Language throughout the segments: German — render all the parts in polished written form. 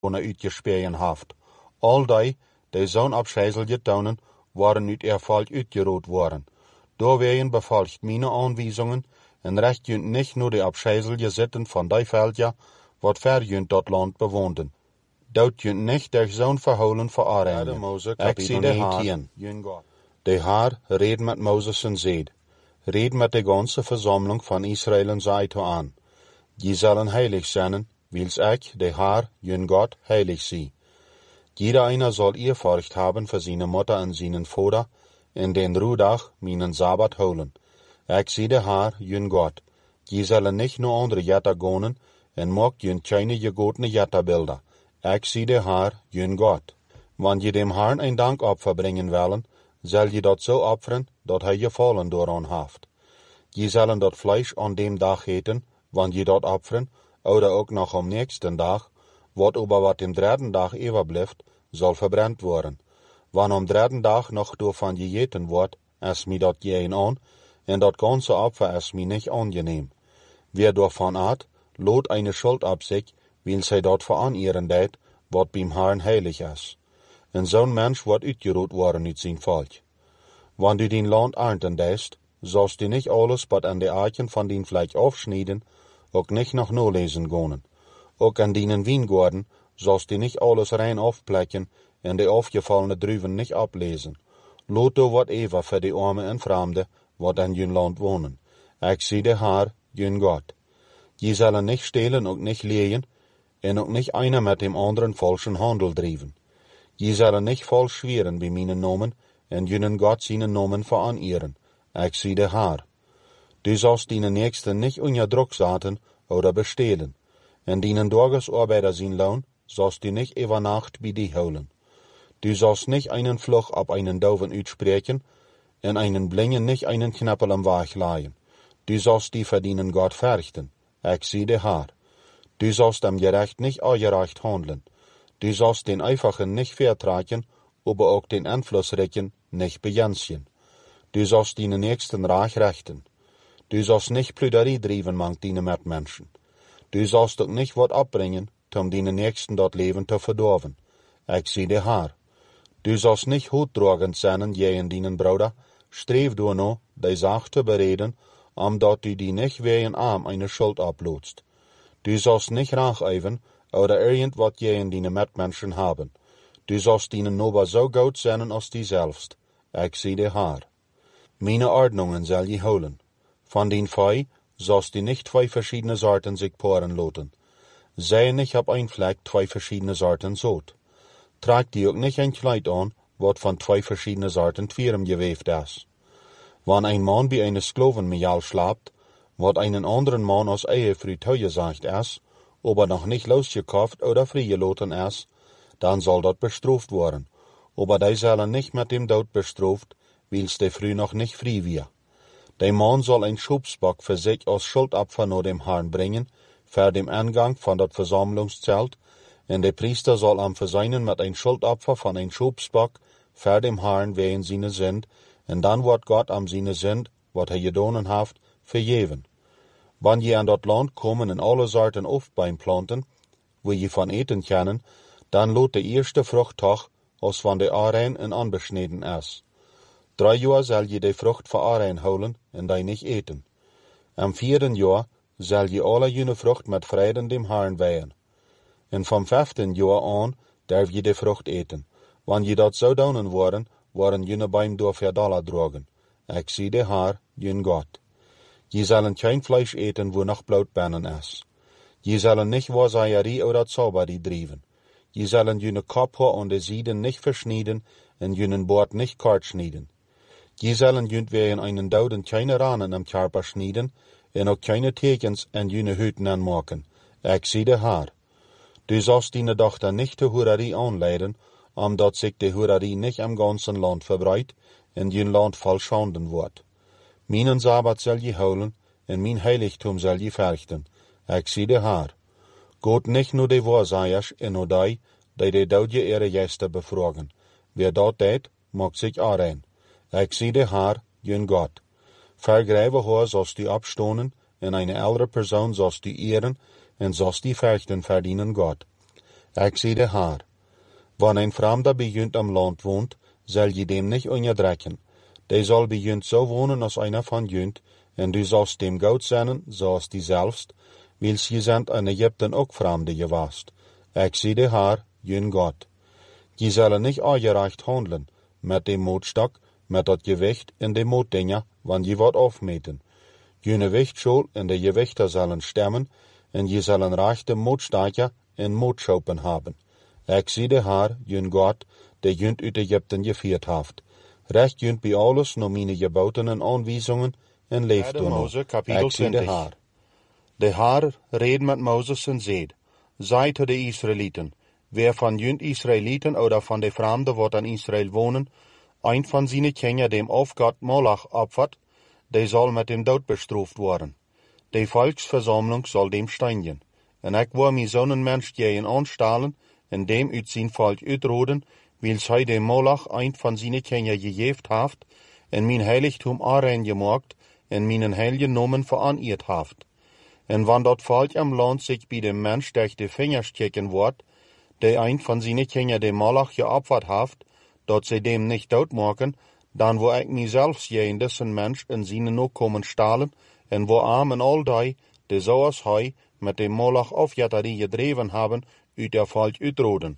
uitgespeien haft. Al die zo'n afschijzelje tonen, waren uit erfolg uitgerood worden. Door werden bevolgt mijn aanwijzingen en recht junt niet naar de afschijzelje zitten van die veldja, wat ver junt dat land bewoonden. Dat junt niet door zo'n verholen verarenen. Ik zie de Haar, de Haar reed met Mozes en zeid, reed met de ganse verzameling van Israël en zei toe aan, die zullen heilig zijn, wils ik, de Haar, jun God, heilig zie. Jeder einer zal eerfurcht hebben voor zijn moeder en zijn vader, en den roedag mijn Sabbat houden. Ik zie de Haar, jun God. Die zullen niet naar andere jatta gaan, en maak jun keine gegotene jattabeelden. Ik zie de Haar, jun God. Wanneer je dem Herrn een dankopfer brengen willen, zal je dat zo offeren, dat hij gevallen dooraan heeft. Je zullen dat vlees aan dem dag eten, wanneer je dat offeren, oder ook nog om nächsten dag, wat dem derde dag overblijft, zal verbrand worden. Wanneer om derde dag nog door van je eten wordt, is mij dat geen aan, en dat ganze offer is mij niet aangeneem. Wie daarvan at, lood eine schuld op zich, wil zij dat veranieren deed, wat bij Herrn heilig is. En zo'n mens wordt uitgeroeid worden uit zijn volk. Wanneer du din land ernten deest, zalst du niet alles wat aan de aarken van din vlees afsnijden, ook niet nog nalezen gaan. Ook aan dinen wijngaarden zalst du niet alles rein afplekken en de afgevallene druiven niet oplezen. Lood door wat even voor de armen en vreemden wat aan jun land wonen. Ik zie de Haar, jun God. Je zullen niet stelen, ook niet leien, en ook niet einer met dem anderen falschen handel drijven. Je zullen niet vals zweren bij mijn namen, en junnen God zijn namen veranieren. Ik zie de Haar. Du zalst dine nächsten niet onder druk zetten, oder bestelen, en dinen dorgesarbeider zijn loon, zalst du niet over nacht bij die houden. Du zalst niet einen vlug op einen doven uitspreken, en einen blinden niet einen knappel am weg laaien. Du zalst die verdienen God verrichten. Ik zie de Haar. Du zalst am gerecht niet ongerecht handelen. Du zalst den Einfachen nicht vertragen, aber auch den Einflussreichen nicht begrenzen. Du zalst dine nächsten reich rechten. Du zalst nicht Plüderie drijven mang dine Mitmenschen. Du zalst ook nicht wat opbrengen, om dine nächsten dat leven te verdorven. Ik zie de Haar. Du zalst nicht hoeddragend zijn tegen dinen bruder, streef door no, die zaak te bereden, omdat du die nicht wegen arm eine schuld oploodst. Du zalst nicht raacheven, oder irgend je in dine Mitmenschen haben. Du zalst dine Nober zo goed zijn als die zelfst. Ik zie de Haar. Meine Ordnungen zal je houden. Van dien Fei zalst du nicht zwei verschiedene Sorten zich poren loten. Zij nicht op een vlek twee verschiedene Sorten zoot. Trag die ook nicht een kleid aan, wat van twee verschiedene Sorten twierum geweefd is. Wanneer een man bij een sklovenmejal slaapt, wat einen anderen man als Ehefrau toegezegd is, aber noch nicht losgekauft oder freigelassen ist, dann soll dort bestraft worden. Aber die sollen nicht mit dem Tod bestraft, wils die Frau noch nicht frei wird. Der Mann soll ein Schubsbock für sich als Schuldopfer nach dem Herrn bringen, für den Eingang von das Versammlungszelt, und der Priester soll am verseinen mit ein Schuldopfer von ein Schubsbock für dem Herrn wegen seine Sünd, und dann wird Gott am seine Sünd, wat er gedonen hat, vergeven. Wanneer je aan dat land komen en alle soorten aufbeim planten, wo je van eten kennen, dan loot de eerste vrucht toch, als van de arein en anbesneden is. 3 jaar zal je de vrucht van arein houden en die niet eten. Am 4e jaar zal je alle jene vrucht met vreden dem Herrn weihen. En van 15 jaar aan darf je de vrucht eten. Wanneer je dat zou doen worden jene beim door verdala drogen. Ik zie de Haar, jun God. Je zullen geen vlees eten wo nog bloot binnen is. Je zullen niet waarzaaierie oder zauberie drijven. Je zullen jene kophaar aan de zijden niet versnijden en jene boord niet kort snijden. Je zullen junt wegen einen douden keine ranen am Körper snijden en ook keine tekens en jene huiden aanmaken. Ik zie de Haar. Du zalst dine dochter niet de hoererie aanleiden, omdat zich de hoererie niet am ganzen land verbreidt en jene land vol schanden wordt. Mijn Sabbat zal je houden, en mijn heiligtum zal je verrichten. Ik zie de Haar. Goed niet naar de waarzegers en naar die de doodje ere gästen bevragen. Wie dat deed, maakt zich aanrein. Ik zie de Haar, jun God. Vergrijven haar zoals die opstonen, en een andere persoon zoals die eren, en zoals die verrichten verdienen God. Ik zie de haar. Wanneer een vreemde bij junt am land woont, zal je dem niet onderdrukken. Die zal bij junt zo wonen als einer van junt, en du zalst dem goud zijn, zoals die zelfst, wils je zijn in Egypten ook vreemde geweest. Ik zie de haar, jun God. Je zullen niet ongerecht handelen, met de mootstok, met dat gewicht en de mootdingen, want je wordt afmeten. June wichtschol en de gewichten zullen stemmen, en je zullen rechte mootstaken en mootschopen hebben. Ik zie de haar, jun God, die junt uit Egypten gevierd heeft. Recht junt bij alles naar mijn geboten en aanwijzingen en leeft door Mose, kapitel Ik zie de 20. haar. De Haar reed met Mozes en zeid, zei tot de Israëlieten, wer van junt Israëlieten oder van de vreemden wat aan Israël wonen, een van zijn kinderen dem afgod Molach opvat, die zal met dem dood bestraft worden. De volksverzameling zal dem steinigen. En ik wil mijn zonnenmens geen aanstalen en dem uit zijn volk uitroden, wils hij dem Molach een van zijn kinderen gegeven heeft en mijn heiligtum aanrein gemaakt en mijn heilige nomen vereerd heeft. En wanneer dat volk am land zich bij de mens durch de vingers kijken wordt, die een van zijn kinderen de Molach geopferd heeft, dat ze dem niet doodmaken, dan wil ik mijzelf geen dessen mens in zijn nakomen stalen, en wil arm en al die zoals hij met de Molach afjatterie gedreven hebben, uit der volk uitroden.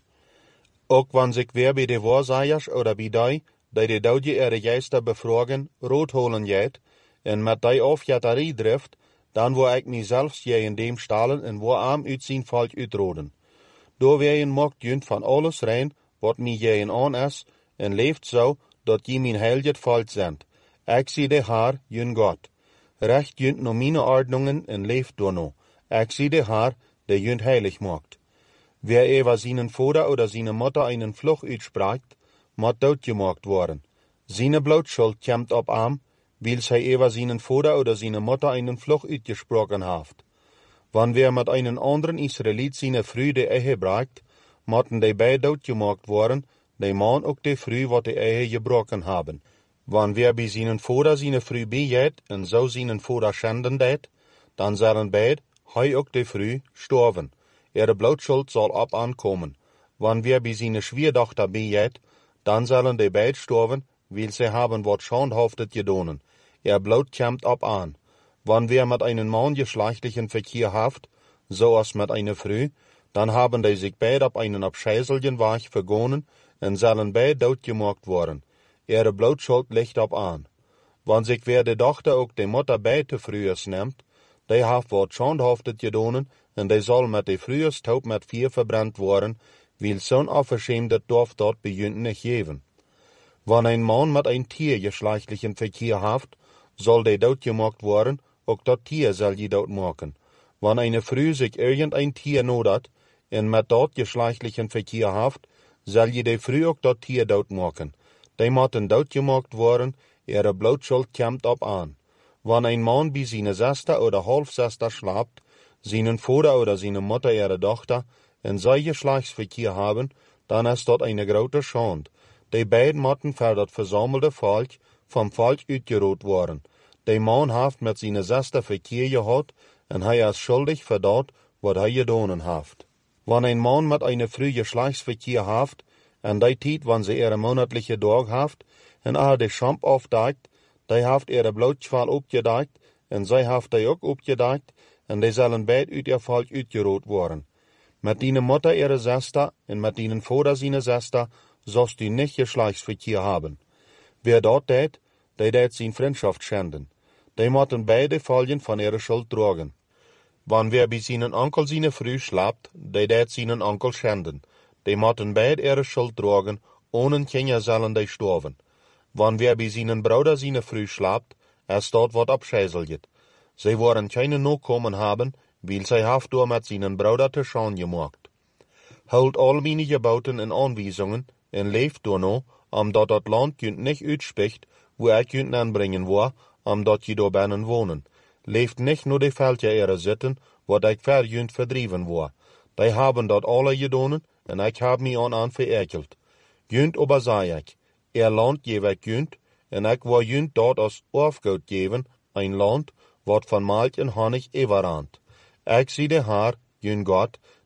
Ook wanneer ik weer bij de waarzegers oder bij die de doodje ere geister bevragen, roodholen gaat, en met die afjatterie drift, dan wil ik mijzelf geen dem stalen en wil arm uit zijn volk uitroden. Doorwegen maakt junt van alles rein, wat mij geen aan is, en leeft zo, dat je mijn heilige volk zendt. Ik zie de haar, jun God. Recht junt naar mijn ordnungen en leeft door no. Ik zie de haar, die junt heilig maakt. Wer over zijn vader oder zijn moeder een vloek uitspraakt, moet doodgemaakt worden. Zijn bloedschuld komt op hem, wils hij over zijn vader oder zijn moeder een vloek uitgesproken heeft. Wanneer met een anderen Israëliet zijn vrouw de ehe braakt, moeten die beide doodgemaakt worden, die man ook de vrouw wat de ehe gebroken hebben. Wanneer bij zijn vader zijn vrouw bijgaat en zo zijn vader schenden deed, dan zullen beide, hij ook de vrouw, sterven. Bloedschuld zal op aankomen. Wanneer bij zijn schwierdochter bijgaat, dan zullen die beide sterven, wils ze hebben wat schandhaftet gedaan. Bloed komt op aan. Wanneer met een man geschlechtlichen verkeer heeft, zoals met een vrouw, dan hebben die zich beide op een afscheidselijke weg vergonnen en zullen beide doodgemaakt worden. Bloedschuld ligt op aan. Wanneer zich weer de dochter ook de moeder bij te vroeger neemt, die heeft wat schandhaftet gedaan en die zal met de vroeger stoop met vuur verbrand worden, wil zo'n afgeschämde dorf dort bij junt niet geven. Wanneer een man met een tier geschlechtlichen verkeer heeft, zal die doodgemaakt worden, ook dat tier zal je doodmaken. Wanneer een vrouw zich irgendein tier nodigt en met dat geschlechtlichen verkeer heeft, zal je de vrouw ook dat tier doodmaken. Die moeten doodgemaakt worden, bloedschuld komt op aan. Wanneer een man bij zijn zuster oder halfzuster slaapt, zijn vader oder zijn moeder dochter, en zij geslachtsverkeer hebben, dan is dat een grote schande. Die beiden moeten voor dat verzamelde volk vom volk uitgeroot worden. Die man heeft met zijn zuster verkeer gehad en hij is schuldig voor dat wat hij gedaan heeft. Wanneer een man met een vrouw geslachtsverkeer heeft, en die tijd wanneer ze een monatliche dag heeft, en de schamp afdekt, die heeft bloedschval opgedekt, en zij heeft die ook opgedekt, en die zullen beide uit ihr volk uitgeroot worden. Met die moeder zuster en met die vader zijn zuster, zost u niet geslachtsverkeer hebben. Wer dat deed, die deed zijn vriendschap schenden. Die moeten beide volgen van ihre schuld dragen. Wanneer bij zijn onkel zijn vrouw slaapt, die deed zijn onkel schenden. Die moeten beide ihre schuld dragen, ohne kinderen zullen die sterven. Wanneer bij zijn broeder zijn vrouw slaapt, is dat wat abscheiselget. Zij worden keine nakomen hebben, weil zij heeft door met zijn broeder te schande gemaakt. Houd al mijn geboten en aanwijzingen en leeft door no, omdat dat land kunt niet uitspicht, waar ik kunt aanbrengen waar, omdat je door binnen wonen. Leeft niet nur de veldje zitten, wat ik ver junt verdrieven waar. Die hebben dat alle gedaan, en ik heb mij aan verekeld. Junt ober zei ik, land geef ik junt, en ik wil junt dat als afgoed geven, een land, wat van melk en honig everant. Ik zie de haar, jun God,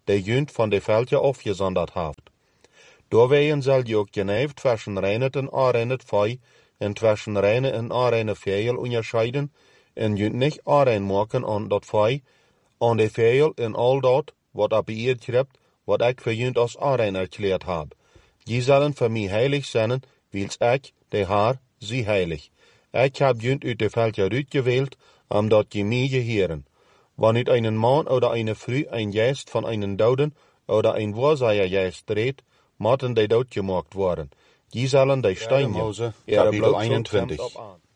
de junt van de veldje afgezonderd haft. Doorwegen zal je ook geneve tussen reine en onreine vee en tussen reine en onreine vegel onderscheiden en junt niet onrein maken aan dat vee, aan de vegel en al dat wat op je eerd krept, wat ik voor junt als onrein erkleerd heb. Die zullen voor mij heilig zijn, wils ik, de Heer, zie heilig. Ik heb junt uit de veldje uitgeweeld, omdat je mij geheren. Wanneer een man oder een vrouw een geest van een doden oder een waarzeggergeest treedt, moeten die doodgemaakt worden. Die zullen die steenje. Kapitel 21.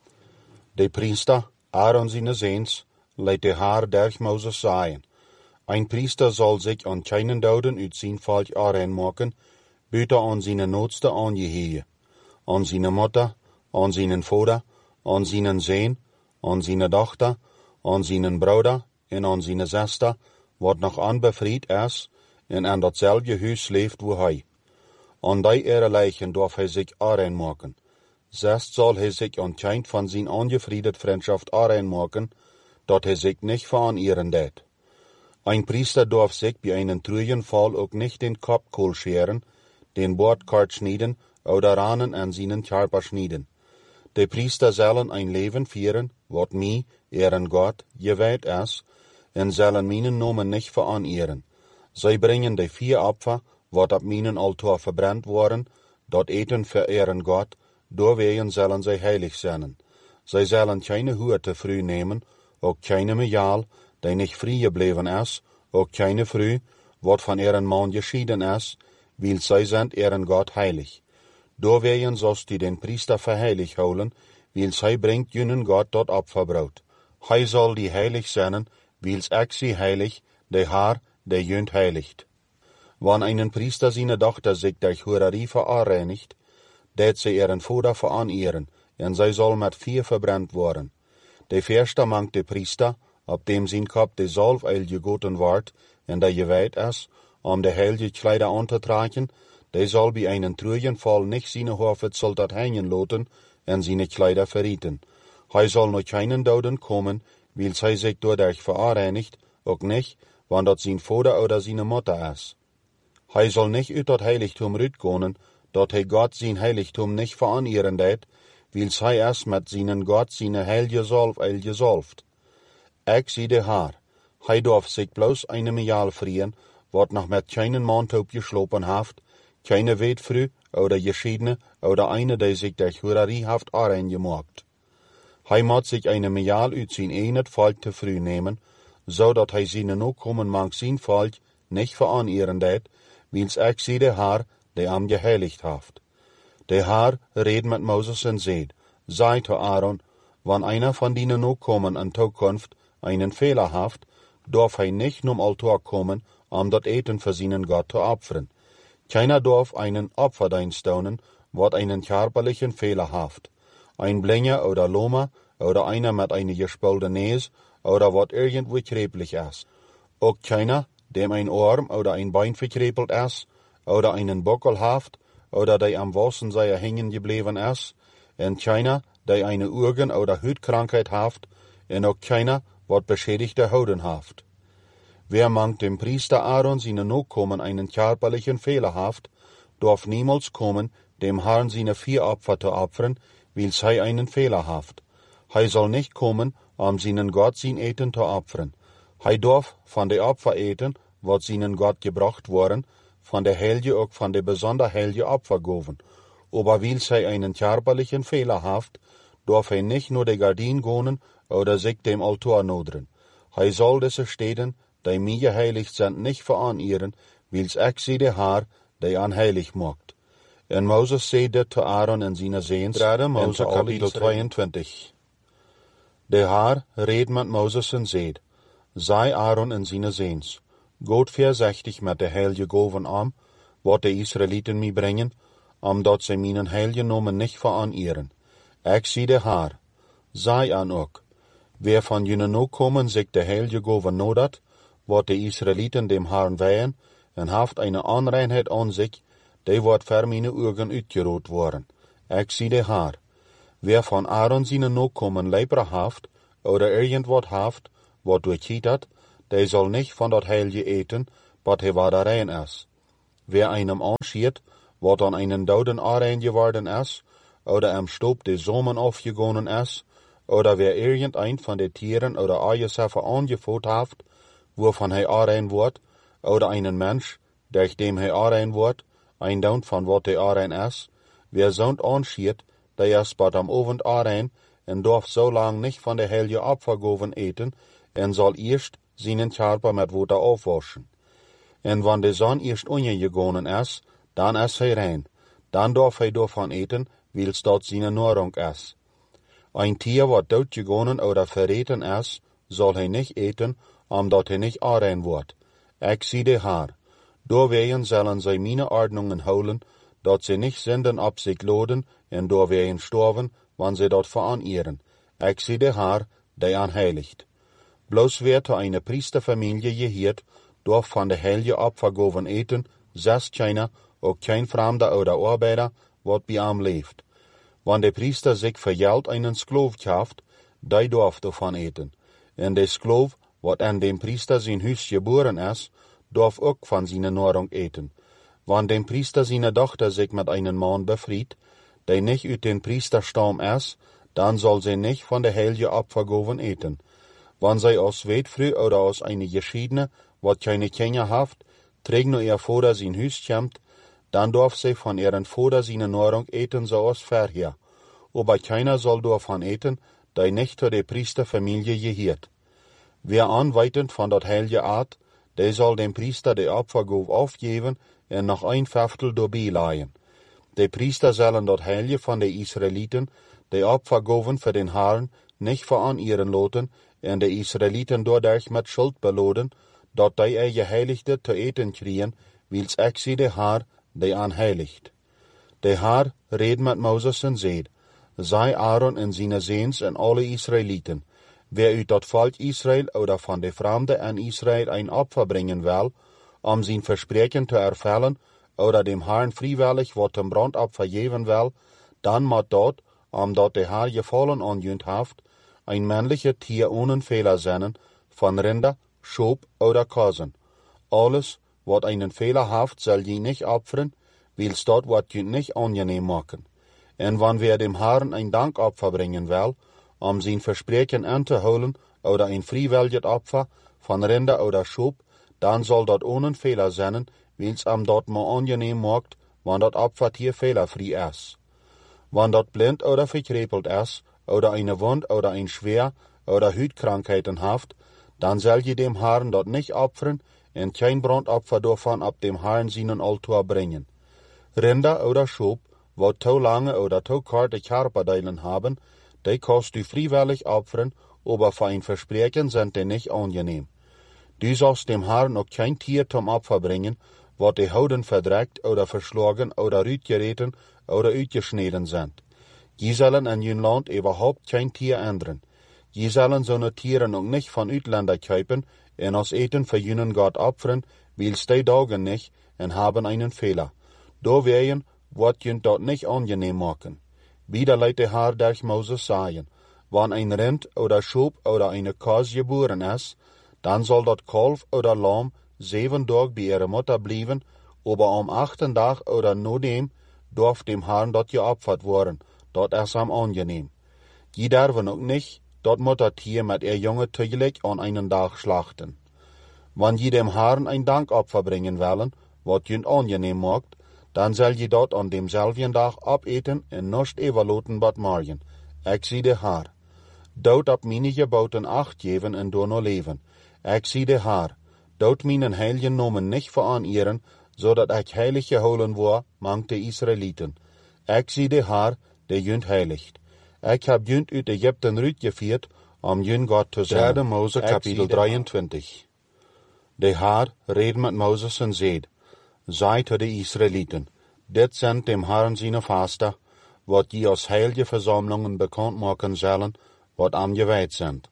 De priester, Aaron zijn zoons, leidt de Heer durch Mozes zeggen. Een priester zal zich aan geen doden uit zijn volk aanrein maken, buiten aan zijn noodste aangeheer, aan zijn moeder, aan zijn vader, aan zijn zoon, aan zijn dochter, aan zijn broeder en aan zijn zuster, wat nog onbevrijd is, en aan datzelfde huis leeft waar hij. Aan die ereleichen dorf hij zich aanrein maken. Zest zal hij zich aan geen van zijn ongevriederd vriendschaft aanrein maken, dat hij zich niet veranieren deed. Een priester dorf zich bij een truienval ook niet den kopkool scheren, den boordkart snijden, oder ranen en zijn karper snijden. De priester zullen een leven vieren, wat mij, eren God, gewijd is, en zullen mijn nomen niet veranieren. Zij brengen de 4 opfer, wat op mijn altaar verbrand worden, dat eten vereren God, doorwegen zullen zij heilig zijn. Zij zullen geen hoer te vrouw nemen, ook geen mejaal, die niet vrij gebleven is, ook geen vrouw, wat van een man geschieden is, wil zij zijn eren God heilig. Doorwegen zoals die den priester verheilig houden, wil zij brengt junnen God tot opferbrood. Hij zal die heilig zijn, wils ik zie heilig, de Heer, de junt heiligt. Wanneer een priester zijn dochter zich durch hoererie verreinigt, deed zij een vader veranieren, en zij zal met vuur verbrand worden. De eerste mangt de priester, op dem zijn kop de zalfolie gegoten wordt, en die gewijd is, om de heilige kleider aan te trekken, die zal bij een truienval niet zijn hoofdsel dat hangen laten, en zijn kleider verrieten. Hij zal nog geen doden komen, wils hij zich doordat verreinigt, ook niet, want dat zijn vader oder zijn moeder is. Hij zal niet uit dat heiligtum uitkomen, dat hij God zijn heiligtum niet veranieren deed, wils hij is met zijn God zijn heilige zalfolie gezalfd. Ik zie de Heer, hij dorf zich bloos een mejaal vrien, wat nog met geen maand opgeslopen heeft, keine weetvrouw, oder geschiedene, oder eine, die zich durch hoererie heeft aangemaakt. Hij moet zich een mejaal uit zijn eenet volk te vrouw nemen, zodat hij zijn nakomen mag zijn volk niet veranieren deed, wils ik zie de Heer, die hem geheiligd heeft. De Heer reed met Mozes en zeid, zei te Aaron, wanneer einer van die nakomen in toekomst einen Fehler heeft, dorf hij niet naar altaar komen, om dat eten voor zijn God te opferen. Keiner dorf einen Opferdienst doen, wat einen körperlichen Fehler heeft. Ein Blinger oder Loma, oder einer mit einer gespulde Nees, oder wat irgendwo krepelig is. Ook keiner, dem ein Arm oder ein Bein verkrepelt is, oder einen Bockel heeft, oder die am Wassenseier hängen gebleven is, en keiner, die eine Augen- oder Huidkrankheit heeft, en ook keiner, wat beschädigte Houden heeft. Wer mangt dem Priester Aaron seine Nachkommen einen körperlichen Fehler haft, darf niemals kommen, dem Herrn seine 4 Opfer zu opfern, wils hij einen Fehler haft. Hij zal nicht kommen, seinen Gott sein Eten zu opfern. Hij darf von de Opfer eten, wat seinen Gott gebracht worden, von der heilige ook von de besonder heilige Opfer goven. Aber wils hij einen körperlichen Fehler haft, darf hij nicht nur de Gardin gonen oder sich dem Altar noderen. Hij zal deze steden, die mij geheiligd zijn, niet veranieren, wils ik zie de Heer, die aan heilig maakt. En Mozes zei dit te Aaron en zijn zoons, en Mozes kapitel 22. De Heer reed met Mozes en zei, zei Aaron en zijn zoons, God voorzichtig met de heilige goven om, wat de Israëlieten mij brengen, omdat zij mijn heilige namen niet veranieren. Ik zie de Heer, zei aan ook, wer van jullie nakomen zich de heilige goven nodat, wat de Israëlieten dem Herrn weihen, en heeft eine onreinheid aan zich, die wordt voor mijn ogen uitgerood worden. Ik zie de Heer. Wer van Aaron zijn nakomen lepra heeft, oder irgendwat heeft, wat doorchiet had, die zal niet van dat heilige eten, wat hij waar rein is. Wer einem anschiet, wat an einen doden Arein geworden is, oder am Stoop de Zomen aufgegangen is, oder wer irgendein von den Tieren oder Eiersäffe angefoot haft, wovon hij Arein wordt, oder einen Mensch, durch dem hij Arein wordt, ein Down von wat hij Arein is, wer zond anschiet, der is bat am Abend Arein, en darf so lang nicht von der heilige Opfergaven eten, en soll erst seinen Körper mit Wasser aufwaschen. En wann de Sonne erst untergegangen is, dann is hij rein. Dann darf hij davon eten, wils dort seine Nahrung is. Ein Tier, wat doodgegangen oder verreten is, soll hij nicht eten, omdat hij nicht aanrein wordt. Ik zie de Haar. Doorwegen zullen zij meine Ordnungen houden, dat ze nicht Sünden op zich laden, en doorwegen sterven, wann sie dort veranieren. Ik zie de Haar, die aanheiligt. Bloß wer zu eine Priesterfamilie gehört, darf von der heilige Opfergaven eten, selbst keiner, auch kein Fremder oder Arbeiter, wat bei ihm lebt. Wann der Priester sich für Geld einen Sklav kauft, der darf davon eten. En der Sklav, wat an dem Priester sein Haus geboren ist, darf auch von seiner Nahrung eten. Wann dem Priester seine Tochter sich mit einem Mann befried, der nicht uit den Priesterstamm ist, dann soll sie nicht von der heilige Opfergaven eten. Wann sie aus Wetfrüh oder aus einer Geschiedene, wat keine Kinder haft, trägt nur ihr Vater sein Haus kommt, dann darf sie von ihren Vater seine Nahrung eten, so aus vorher. Aber keiner soll davon eten, der nicht zu der Priesterfamilie gehört. Wer anweitend von dort heilige Art, der soll dem Priester die Opfergabe aufgeben und noch ein Fünftel dabei leihen. Die Priester sollen dort heilige von den Israeliten die Opfergaben für den Herrn nicht veranieren lassen und die Israeliten dadurch mit Schuld beladen, dat die ihr Geheiligte zu eten kriegen, wils ich sie der Herr, die anheiligt. Der Herr redet mit Moses und sagt, sei Aaron und seine Sehns und alle Israeliten, wer uit dat Volk Israel oder von der Fremde an Israel ein Opfer bringen will, sein Versprechen zu erfüllen, oder dem Herrn freiwillig wat zum Brandopfer geben will, dann moet dort, omdat der Herr gefallen angehend haft, ein männlicher Tier ohne Fehler sein, von Rinder, Schob oder Kosen. Alles, wat einen Fehler haft, soll je nicht opfern, wils dort wat je nicht angenehm machen. En wann wer dem Herrn ein Dankopfer bringen will, sein Versprechen anzuholen, oder ein freiwilliges Opfer von Rinder oder Schob, dann soll dort ohne Fehler sein, wils dort mal angenehm macht, wann dort Opfertier fehlerfrei ist. Wann dort blind oder verkrepelt ist, oder eine Wund oder ein Schwer oder Hütkrankheiten haft, dann soll je dem Herrn dort nicht opfern und kein Brandopfer davon ab dem Herrn seinen Altar bringen. Rinder oder Schob, wo zu lange oder zu kurze Körperdeilen haben, die kannst du freiwillig opfern, aber für ein Versprechen sind die nicht angenehm. Du sollst dem Herrn auch kein Tier zum Opfer bringen, wat die Hauden verdreckt oder verschlagen oder uitgereten oder uitgeschneden sind. Je sollen in jün Land überhaupt kein Tier ändern. Je sollen so ne Tiere auch nicht von Utländer kaufen und aus Eten für jünen Gott opfern, wils die Daugen nicht und haben einen Fehler. Da werden, wat jün dort nicht angenehm machen. Wieder leidt der Herr durch Moses sagen, wann ein Rind oder Schob oder eine Kos geboren ist, dann soll dort Kalf oder Lamm 7 Tage bei ihrer Mutter bleiben, aber am 8. Tag oder nur dem, darf dem Herrn dort geopfert worden, dort ist am angenehm. Je dürfen auch nicht dort Muttertier mit ihr Junge tegelijk an einen Tag schlachten. Wann je dem Herrn ein Dankopfer bringen wollen, wat jün angenehm macht, dann soll je dort an demselben Tag abeten und nicht überloten bat morgen. Ich zie der Herr. Dort ab meine Geboten acht geben und door no leven. Ich zie der Herr. Dort meinen heiligen Namen nicht veranieren, so dat ich heilig geholen war, mang de Israeliten. Ich zie der Herr, der jünt heiligt. Ich hab jünt uit Ägypten uitgeführt, jün Gott zu sein. 3. Mose Kapitel 23. Der Herr redet mit Moses und sagt, sei zu den Israeliten, dit sind dem Herrn seine Faster, wat die aus heilige Versammlungen bekannt machen sollen, wat am geweiht sind.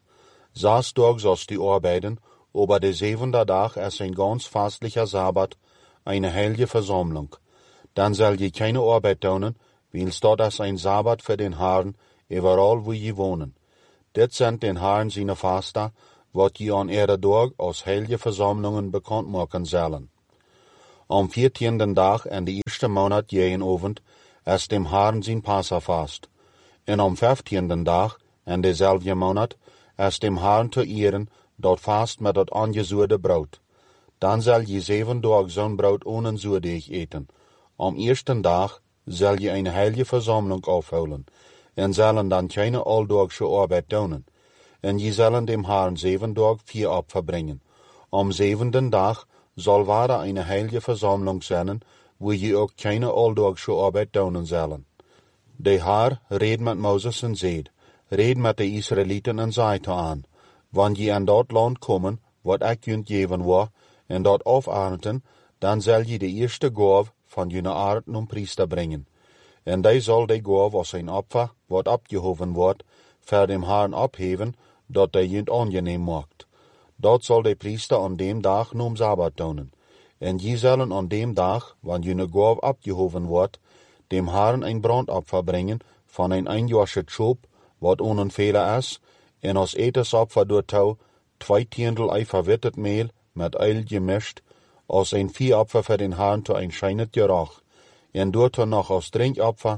6 Tage sollst du arbeiten, aber der 7. Tag ist ein ganz fastlicher Sabbat, eine heilige Versammlung. Dann soll je keine Arbeit tun, wils dort ist ein Sabbat für den Herrn, überall wo je wohnen. Dit sind den Herrn seine Faster, wat je aan ihre dag als heilige verzamelingen bekend maken zullen. Am 14e dag en de eerste maand jeenavond is dem Herrn zijn Passafast. En am 15e dag en dezelfde maand is dem Herrn te eren dat vast met dat aangezoede brood. Dan zal je 7 dagen zo'n brood ohne zoedeeg eten. Am eerste dag zal je een heilige verzameling afhouden, en zullen dan geen aldaagse arbeid doen. En je zullen dem Herrn 7 dagen vuuroffer brengen. Am 7e dag zal ware een heilige verzameling zijn, waar je ook geen aldaagse arbeid doen zullen. De Heer reed met Mozes en zeid, reed met de Israëlieten en zei te aan, wanneer je in dat land komen, wat ik junt geven wil, en dat afernten, dan zal je de eerste gaaf van jullie aarden om priester brengen. En die zal de gaaf als een opfer, wat opgehoven wordt, voor dem Herrn opheven, dat die junt aangeneem maakt. Dat zal de priester aan dem dag noem Sabbat doen. En je zullen aan dem dag, wanneer jullie gaaf opgehoven wordt, dem Herrn een brandopfer brengen van een eenjaarse schoof, wat onenvele is, en als etensopfer door touw 2 tiendel ei verwittet meel met eil gemischt, als een vuuroffer voor den Herrn te een schijnend geruch, en doet er nog als drinkopfer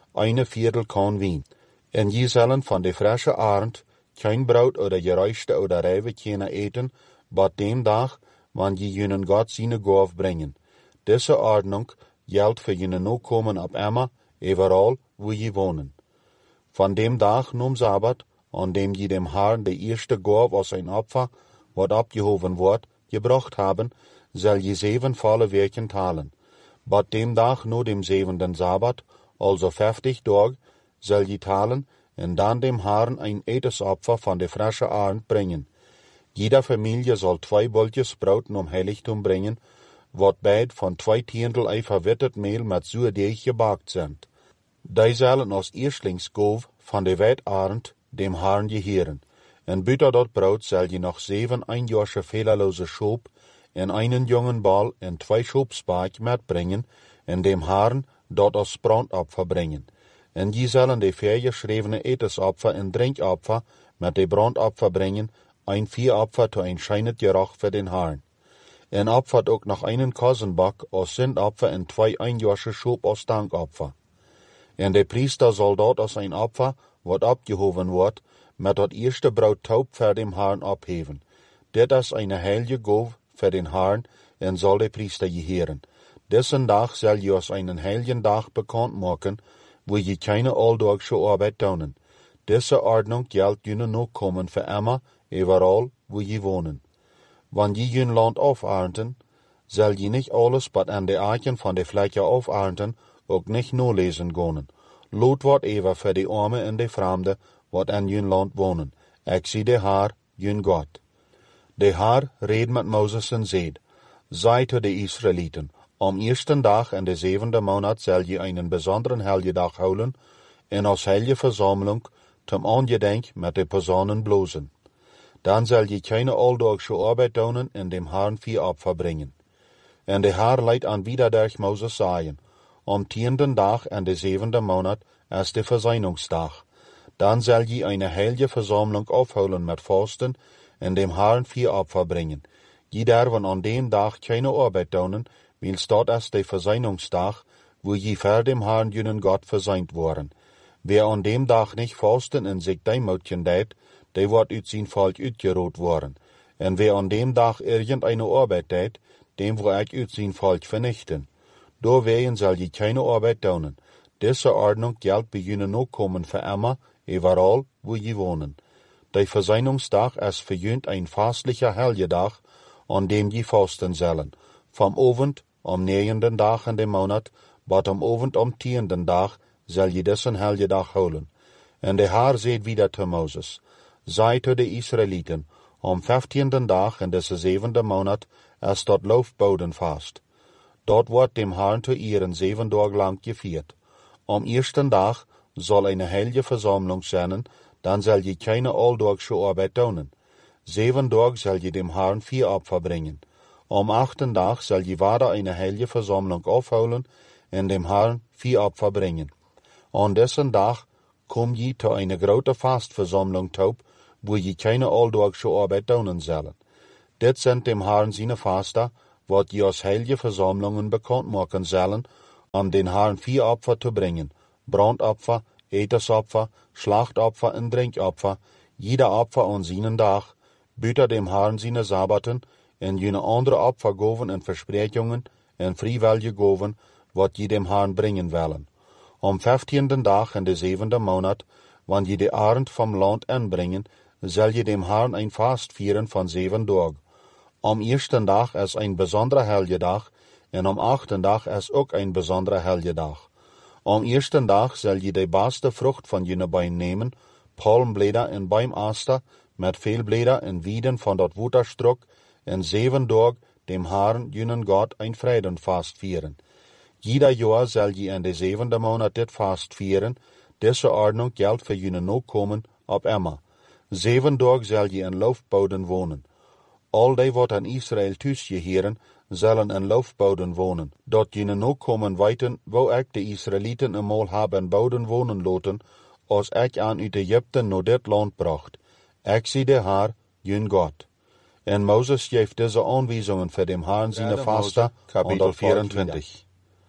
1/4 kan wien. En je zullen van de frische arend geen brood oder geruischte oder rijve kunnen eten, bat dem dag, wanneer je jullie God zijn gaaf brengen. Deze ordnung geldt voor jullie nakomen op immer, overal waar je wonen. Van dem dag noem Sabbat, aan dem je dem Herrn de eerste gaaf als een opfer, wat opgehoven wordt, gebracht hebben, zal je 7 volle weken talen. Bat dem dag no dem 7e Sabbat, also 50 dagen, zal je talen, en dan dem Herrn een etensopfer van de frische arend brengen. Jeder familie zal 2 bolletjes brood om heiligdom brengen, wat beide van 2 tiendel ei verwittet meel met zuurdeeg gebakt zijn. Die zullen als eerstlingsgaaf van de weidarend dem Herrn geheren. En buiten dat brood zal je nog 7 eenjaarse fehlerloze schoof en 1 jongen bal en 2 schoopspaak metbrengen, en dem Herrn dat als brandopfer brengen. En je zullen de vergeschrevene etensopfer en drinkopfer met de brandopfer brengen, een vuuroffer te een schijnend geruch voor den Herrn. En opfert ook nog 1 kozenbak als zindopfer en 2 eenjaarse schoof als dankopfer. En de priester zal dat als een opfer, wat opgehoven wordt, met dat eerste brood taub voor dem Herrn opheven. Dit is een heilige gaaf voor den Herrn, en zal de priester geheren. Deze dag zal je als een heilige dag bekend maken, waar je geen aldaagse arbeid doen. Deze ordnung geldt jullie nakomen voor immer, overal waar je wonen. Wanneer je jullie land afernten, zal je niet alles wat aan de eiken van de vlekken afernten, ook niet nalezen gaan. Loot wat even voor de armen en de vreemden, wat in jullie land wonen. Ik zie de Heer, jullie God. De Heer reed met Mozes en zeid, zei te de Israëlieten, am eerste dag en de 7e maand zal je een bijzondere heilige dag houden, en als heilige verzameling ten aangedenk met de personen blozen. Dan zal je geen aldaagse arbeid doen en dem Herrn vuuroffer brengen. En de Heer leidt aan wieder durch Mozes zeien, am 10e dag en de 7e maand is de verzoeningsdag. Dan zal je een heilige verzameling afhouden met vasten en dem Herrn vuuroffer brengen. Je derven aan dem dag geen arbeid doen, wils dat is de verzoeningsdag, waar je voor dem Herrn jullie God verzoend worden. Wie aan dem dag niet vasten en zich deemoedjen deed, die wordt uit zijn volk uitgeroot worden. En wie aan dem dag irgendeine arbeid deed, dem wil ik uit zijn volk vernichten. Doorwegen zal je geen arbeid doen. Deze ordnung geldt bij jullie nakomen voor immer, overal waar je wonen. De verzoeningsdag is voor jullie een fastelijke heilige dag, aan dem je vasten zullen. Van avond om 9e dag in de maand, tot om avond om 10e dag, zal je deze heilige dag houden. En de Heer zei wieder te Mozes, zei te de Israëlieten, om 15e dag in deze 7e maand is dat loofbodenvast. Dat wordt dem Herrn te eren 7 dagen lang gevierd. Om eerste dag zal een heilige verzameling zijn, dan zal je geen aldaagse arbeid doen. 7 dagen zal je dem Herrn vuuroffer brengen. Om 8e dag zal je weer een heilige verzameling afhouden en dem Herrn vuuroffer brengen. Aan deze dag kom je te een grote vastverzameling toe, wo je keine alldagsche Arbeit tun sollen. Dit sind dem Herrn seine Faster, wat je als heilige Versammlungen bekannt machen sollen, dem Herrn Viehopfer zu bringen, Brandopfer, Etersopfer, Schlachtopfer und Drinkopfer, jeder Opfer an seinen Tag, büter dem Herrn seine Sabbaten, en jene andere Opfergaven en Versprechungen en freiwillige Gaven, wat je dem Herrn bringen wollen. Am 15. Tag in de 7. Monat, wann je de Arend vom Land anbringen, soll je dem Herrn ein Fast vieren von 7 Tagen. Am 1. Tag ist ein besonderer Helgedag, en am 8. Tag ist auch ein besonderer Helgedag. Am 1. Tag soll je de beste Frucht von jene Bein nehmen, Palmblätter en Beimaster, met veel Blätter en Wieden von dort Wutterstruck, en 7 Tag dem Herrn, jenen Gott, ein Freudenfast vieren. Jeder Jahr soll je in de 7. Monat dit Fast vieren, diese Ordnung gilt für jene Nachkommen ab immer. 7 Tag soll je in Laufbauten wohnen. All die, wat an Israel thuisgeheren, zullen in Laufbauten wohnen. Dort jene Nachkommen weten, wo ik de Israeliten eenmaal hebben bauden wohnen laten, als ik aan uit Egypten naar dit land bracht. Ik zie de Herr, jun Gott. En Moses geeft deze aanwijzingen voor dem Herrn seine Faste, kapitel 24.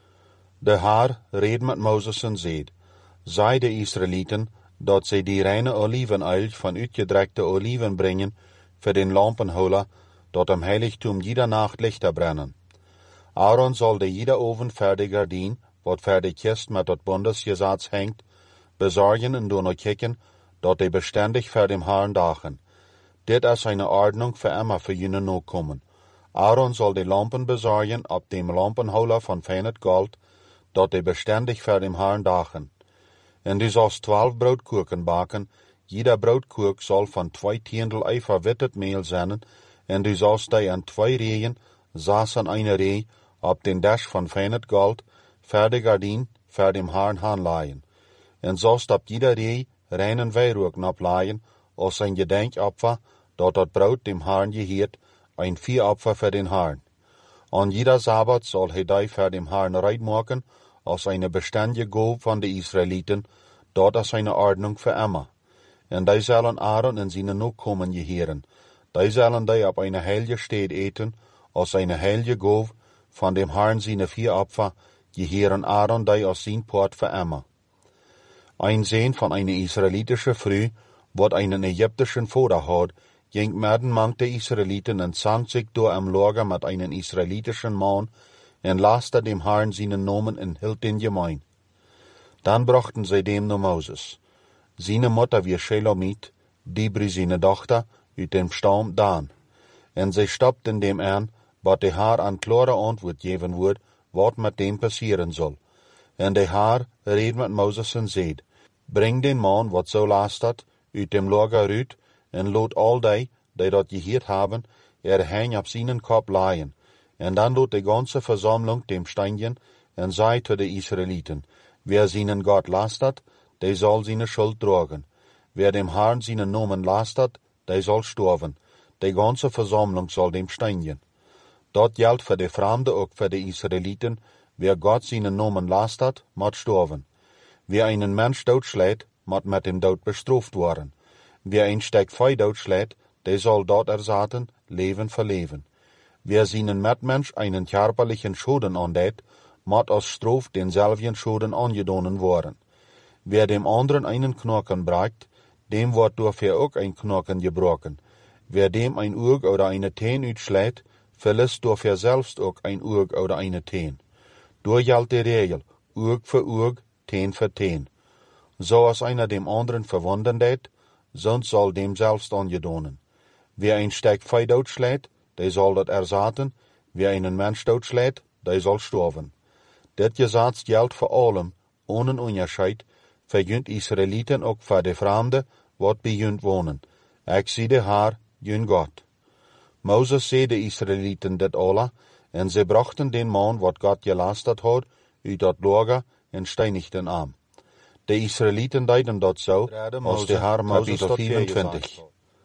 De Herr reed met Moses en zeid, zei de Israeliten, dat zij die reine olivenöl van uitgedrekte oliven brengen, voor den Lampenholer, dat am Heiligtum jeder Nacht Lichter brennen. Aaron soll de jeder oven fertig gardien, wat voor de kist met dat Bundesgesetz hängt, besorgen en doen kijken, dat de beständig voor dem Herrn dagen. Dit is eine Ordnung für immer für jene Nachkommen. Aaron soll die Lampen besorgen ab dem Lampenholer von feines Gold, dat de beständig für dem Herrn dagen. En du sollst 12 Broodkoeken baken, jeder Broodkoek soll von 2 Tiendel ei verwittet Mehl sein, en du sollst die an 2 Rehen, saß an eine Reh, ab den Dash von feines Gold, fertig gardien, für dem Herrn hanleihen. En sollst ab jeder Reh reinen Weihrauch ableihen, als ein Gedenkopfer, dat Brot dem Herrn gehört, ein Viehopfer für den Herrn. An jeder Sabbat soll die für dem Herrn reit machen, als eine beständige Gabe von den Israeliten, dort ist eine Ordnung für immer. Und die sollen Aaron in seine Nachkommen gehören. Die sollen die auf eine heilige Stätte eten, als eine heilige Gabe von dem Herrn seine Viehopfer, gehören Aaron die aus sein Port für immer. Ein Sohn von einer israelitischen Frau, wat einen ägyptischen Vater hat, ging mitten mang der Israeliten und zankt sich durch am Lager mit einem israelitischen Mann und laste dem Herrn seinen Namen und hielt den gemein. Dann brachten sie dem nur Moses. Seine Mutter wie Shelomit, Dibri seine Tochter, uit dem Stamm Dan. Und sie stoppten dem an, wat der Herr an klare Antwort geben wird, wat mit dem passieren soll. Und der Herr reed mit Moses und seid, bring den Mann, wat so lastet, uit dem Lager uit, en lot all die dat gehört haben, hang auf seinen Kopf leihen. En dann lot die ganze Versammlung dem Steinchen, en sei zu den Israeliten, wer seinen Gott lastet, der soll seine Schuld tragen. Wer dem Herrn seinen Namen lastet, der soll sterben. Die ganze Versammlung soll dem Steinchen. Dort gilt für die Fremde auch für die Israeliten, wer Gott seinen Namen lastet, muss sterben. Wer einen Mensch totschlägt, muss mit dem Tod bestraft werden. Wer ein Stück Fei totschlägt, der soll dort ersaten, Leben für Leben. Wer seinen Mitmensch einen körperlichen Schaden andät, muss als Straf denselben Schaden angedonnen worden. Wer dem anderen einen Knochen bricht, dem wird dafür auch ein Knochen gebrochen. Wer dem ein Auge oder eine Teen uitschlägt, verlässt dafür selbst auch ein Auge oder eine Teen. Durch gilt die Regel, Auge für Auge, Teen für Teen. So als einer dem anderen verwunden det, sonst soll dem selbst angedonnen. Wer ein Stück Fei totschlägt, der soll das ersaten, wer einen Mensch totschlägt, der soll sterben. Dit Gesetz gilt für allem, ohne Unterscheid, für jünt Israeliten auch für die Fremde, wat bei jünt wohnen. Ich zie de Herr, jün Gott. Moses seh de Israeliten dit alle, en sie brachten den Mann, wat Gott gelastet hat, uit dat Lager en steinigten am. De Israeliten deiden dat so, als de Herr Moses tot 24.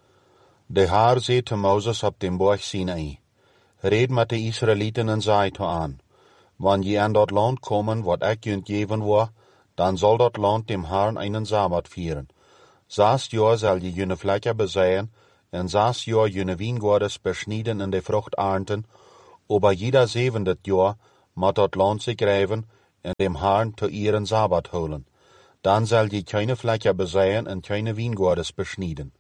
De Herr zei te Moses op dem Berg Sinai, red met de Israeliten en zei te aan, wann je an dat Land kommen, wat ik junt geven war, dann soll dat Land dem Herrn einen Sabbat vieren. 6 Jahr soll je jene Fläche besäen, en 6 Jahr jene Wiengordes beschnieden in de Frucht ernten, aber jeder 7. Jahr mat dat Land sich gräven en dem Herrn zu ihren Sabbat holen. Dann soll je keine Fläche besäen en keine Wiengordes beschnieden.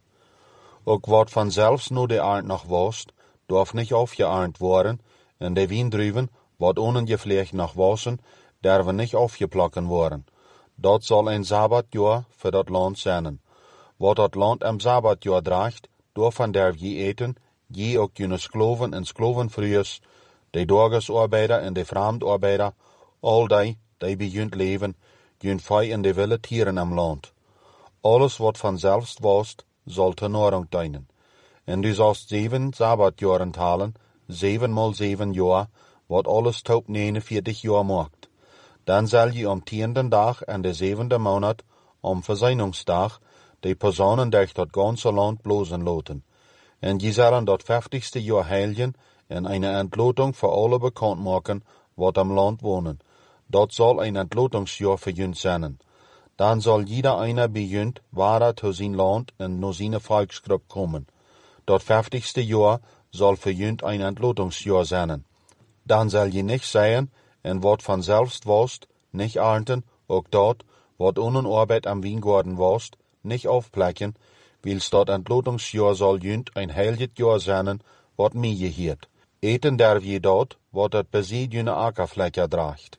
Ook wat vanzelfs nu de Ernt noch wost, darf nicht aufgeernt worden, en de Wiendruven, wat ongevleegd noch wassen, derven nicht aufgeplocken worden. Dat soll ein Sabbatjahr für dat Land sein. Wat dat Land am Sabbatjahr draagt, daarvan derf je eten, je ook jene skloven en sklovenvrues, de dorgesarbeider en de vreemdarbeider, al die begint leven, jun vij en de wilde tieren am Land. Alles wat vanzelfs wost, zal te Nahrung dienen. En du sollst 7 Sabbatjaren talen, 7 mal 7 Jahr, wat alles tot 49 Jahr maakt. Dan zal je am 10. Dag en de 7. Monat, am Versöhnungsdag, de Personen durch dat ganze Land blozen loten. En je zullen dat 50. Jahr heiligen en eine Entlotung voor alle bekend maken, wat am Land wohnen. Dat zal ein Entlotungsjahr für jünt sein. Dan zal jeder einer bejünt, waar zu zijn Land en naar zijn Volksgruppe kommen. Dat 50. Jahr zal für jünt ein Entlotungsjahr sein. Dan zal je nicht sagen, en wat vanzelfs wost, nicht ernten, ook dat, wat Arbeit am Wiengarten wost, nicht aufplecken, wils dat Entlotungsjahr soll jünt ein heiliges Jahr sein, wat mir gehiert. Eten derf je dat, wat dat bezit jene Ackerfläche draagt.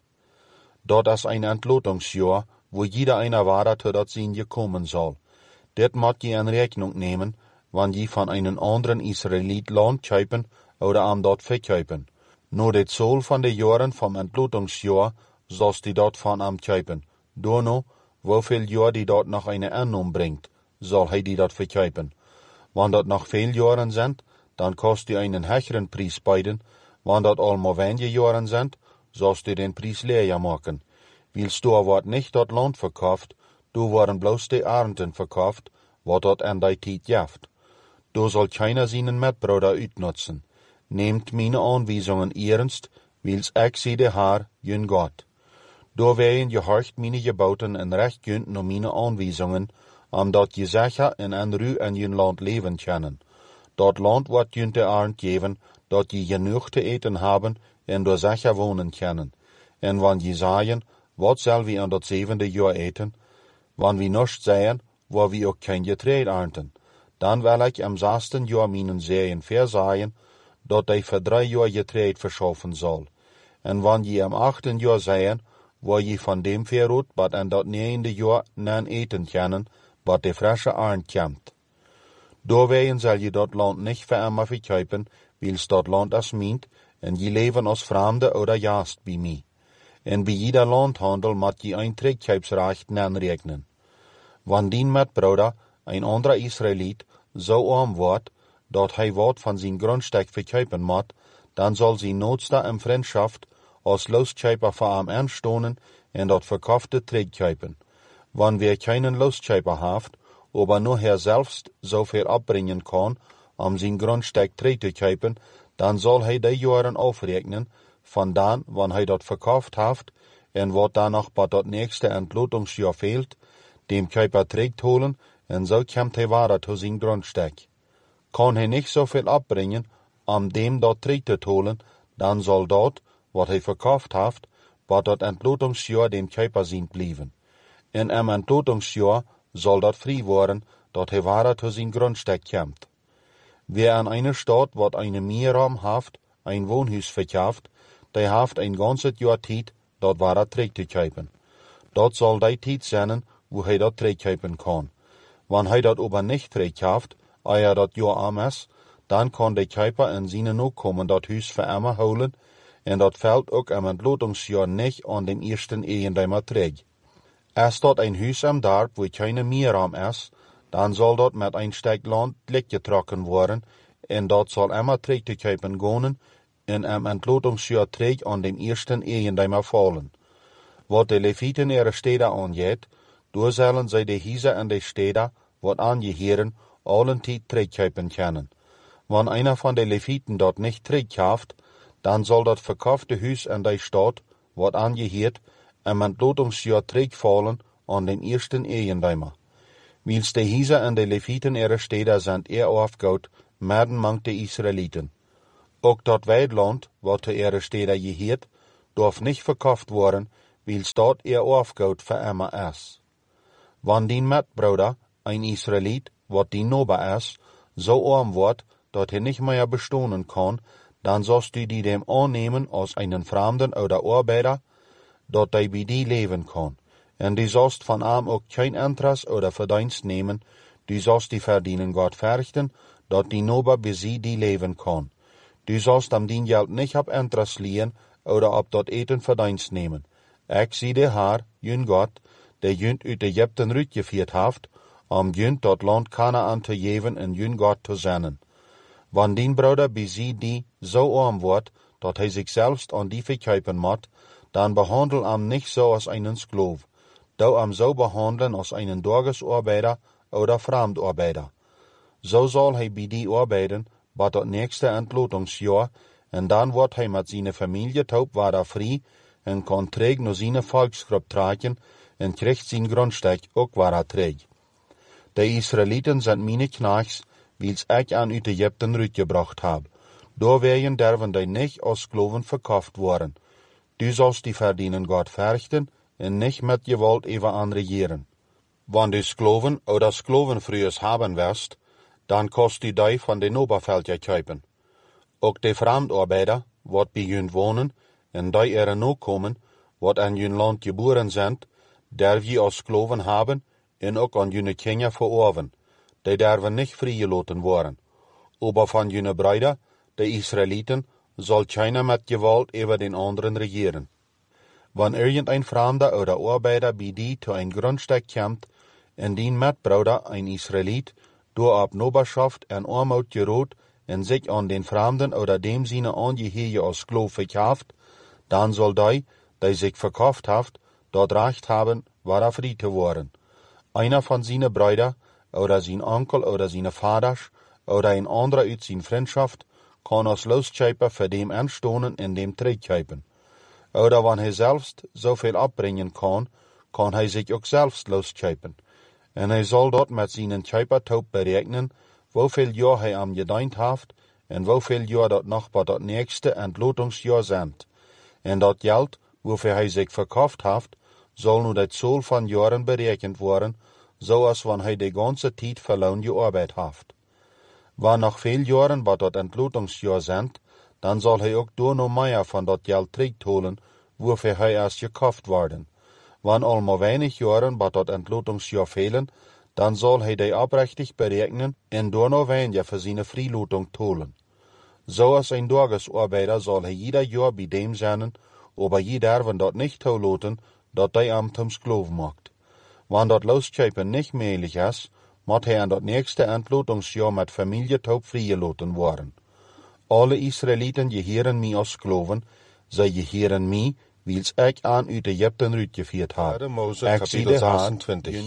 Dat is ein Entlotungsjahr, wo jeder einer war, zu dat sin gekommen soll. Det mat je in Rechnung nehmen, wann je von einem anderen Israelit Land kaufen oder am dort verkaufen. Nur de Zoll von de Jahren vom Entlotungsjahr sollst die dort von am kaufen. Dono, wieviel Jahr die dort noch eine Ernung bringt, soll hij die dort verkaufen. Wann dort noch viel Jahren sind, dann kost die einen höheren Preis beiden. Wann dort allmo wenige Jahren sind, sollst du den Preis leer machen. Willst du wat nicht dort Land verkauft, du waren bloß die Ernten verkauft, wat dort an die Tijd jaft. Du soll keiner seinen Mitbruder uitnutzen. Nehmt meine Anweisungen ernst, wils ich sie de Herr, jün Gott. Du werden gehorcht meine Geboten en recht günt nur meine Anweisungen, dat je sicher en en Ruhe in jün Land leben können. Dat Land wat jün de Ernt geben, dat je genug te eten haben en du sicher wohnen können. En wann je sagen, wat zal we aan dat 7. Jahr eten, wann we nichts sehen, wo we ook kein Getreide ernten, dan wil ik am 6. Jahr meinen Seen versaien, dat hij voor 3 Jahr Getreide verschaffen soll. En wann je am 8. Jahr sehen, wo je van dem verroet, wat aan dat 9. Jahr nan eten können, wat de frische Ernt komt. Doorwegen zal je dat Land nicht für immer verkaufen, wils dat Land as meent, en je leven als Fremde oder Jast bij mij. En bij jeder landhandel moet je een trekkeipsrecht aanrekenen. Wanneer dien metbruder, een andere Israëliet, zo arm wordt, dat hij wat van zijn grundstuk verkaufen moet, dan zal zijn noodste in vriendschaft als lostkijper voor hem aanstonen en dat verkaufte trekkuipen. Wanneer wir keinen lostkijper heeft, aber nur er selbst zoveel opbrengen kan om zijn grundstuk terug te kuipen, dan zal hij de jaren afrekenen, van dan, wanneer hij dat verkauft heeft, en wat dan nog bij dat nächste Entlotungsjahr fehlt, dem Kuiper trägt holen, en zo komt hij weer zu zijn Grundstück. Kan hij nicht zoveel opbrengen, dem dat terug te holen, dan zal dat, wat hij verkauft heeft, bij dat Entlotungsjahr dem Kuiper zijn blijven. En am Entlotungsjahr zal dat vrij worden, dat hij weer zu zijn Grundstück komt. Wer an einer Stadt, wat einen Meerraum haft, ein Wohnhaus verkauft, der haft ein ganzes Jahr Zeit, dat war terug te kuipen. Dat soll die Zeit sein, wo hij dat terugkuipen kann. Wann hij dat aber nicht terugkauft, eer dat Jahr am is, dan kan de Kuiper in seine Nachkommen dat Haus für immer holen, en dat fällt ook am Entlotungsjahr nicht an dem ersten Eigentümer terug. Als dat ein Haus am Dorp, wo keine Meerraum is, dan zal dat met een stuk land leeggetrokken worden, en dat zal immer terug te kuipen gaan, en am Entlotungsjahr terug an dem ersten Eigentümer fallen. Wat de Leviten ihre Städte angeht, door zullen zij de Häuser en de Städte, wat angehören, allen Tijd terugkuipen können. Wenn einer von den Leviten dort nicht terugkauft, dann soll das verkaufte Haus en de Stadt, wat angehört, am Entlotungsjahr terugfallen an den ersten Eigentümer. Wils de Hiezer en de Levieten ihre steden zijn aufgehouden midden mang de Israëlieten. Ook dat weidland, wat te ihre steden geheert, darf niet verkocht worden, wils dat aufgehouden voor immer is. Wanneer die metbroeder, een Israëliet, wat die noba is, zo arm wordt, dat hij niet meer bestaan kan, dan zost u die dem aannemen als een vreemden oder arbeider, dat hij bij die leven kan. En die zost van hem ook geen interesse oder verdienst nemen, die zost die verdienen God verrichten, dat die noba bij sie die leven kan. Die zost hem die geld niet op interesse lien, oder op dat eten verdienst nemen. Ik zie de Heer, jun God, die junt uit Egypten uitgevierd heeft, om junt dat land Kanaan te geven en jun God te zenden. Wanneer die broeder bij sie die zo arm wordt, dat hij zichzelf aan die verkopen moet, dan behandel hem niet zo als een slaaf. Doe hem zo behandelen als een dagesarbeider oder vreemdarbeider. Zo zal hij bij die arbeiden, tot het nächste ontlotingsjaar, en dan wordt hij met zijn familie taub weer vrij en kan terug naar zijn volksgroep trekken en krijgt zijn grondstuk ook weer terug. De Israëlieten zijn mijn knechts, wils ik aan uit Egypten uitgebracht heb. Doorwegen durven die niet als slaven verkocht worden. Du zolst die verdienen God verrichten en niet met geweld even aan regeren. Wanneer du slaven oder slavenvrouwen hebben wirst, dan kost du die van de noberveldje kopen. Ook de vreemdarbeider, wat bij jun wonen, en die er no komen, wat aan jun land geboren zijn, durf je als slaven hebben en ook aan jun kinderen verorven. Die durven niet vrijgelaten worden. Aber van jun bruiden, de Israëlieten, zal keiner met geweld over den anderen regeren. Wanneer irgendein vreemde oder arbeider bij die te een grondstuk komt, en die metbroeder, een Israëliet, door op noberschaft en armoed gerood en zich aan den vreemden oder dem zijne aangeheerde als slaaf verkauft, dan zal die zich verkauft heeft, dat recht hebben weer vrij te worden. Einer van zijn broeder, oder zijn onkel, oder zijn vaders, oder een andere uit zijn vriendschaft, kan als loskoper voor dem aanstonen en dem terugkopen. Oder wanneer hij zelfs zoveel opbrengen kan, kan hij zich ook zelfs loskopen. En hij zal dat met zijn kopertoop berekenen, hoeveel jaar hij am gediend heeft, en hoeveel jaar dat nog bij dat nächste ontlotingsjaar zijn. En dat geld, waarvoor hij zich verkocht heeft, zal nu de zaal van jaren berekend worden, zoals wanneer hij de ganze tijd verloon gearbeid heeft. Wanneer nog veel jaren bij dat ontlotingsjaar zijn, dan zal hij ook door nog meer van dat geld terugholen, waarvoor hij is gekocht worden. Wanneer al maar weinig jaren bij dat ontlotingsjaar velen, dan zal hij die oprechtig berekenen en door nog weniger voor zijn vrijlating tolen. Zoals een dagesarbeider zal hij ieder jaar bij dem zijn, aber je durven dat niet toelaten, dat hij hem zum slaaf maakt. Wanneer dat loskopen niet mogelijk is, moet hij aan dat nächste ontlotingsjaar met familie taub vrijgelaten worden. Alle Israëlieten geheren mij als slaven, zij geheren mij, wils ik aan uit Egypten uitgevierd heb. Ik zie de 26.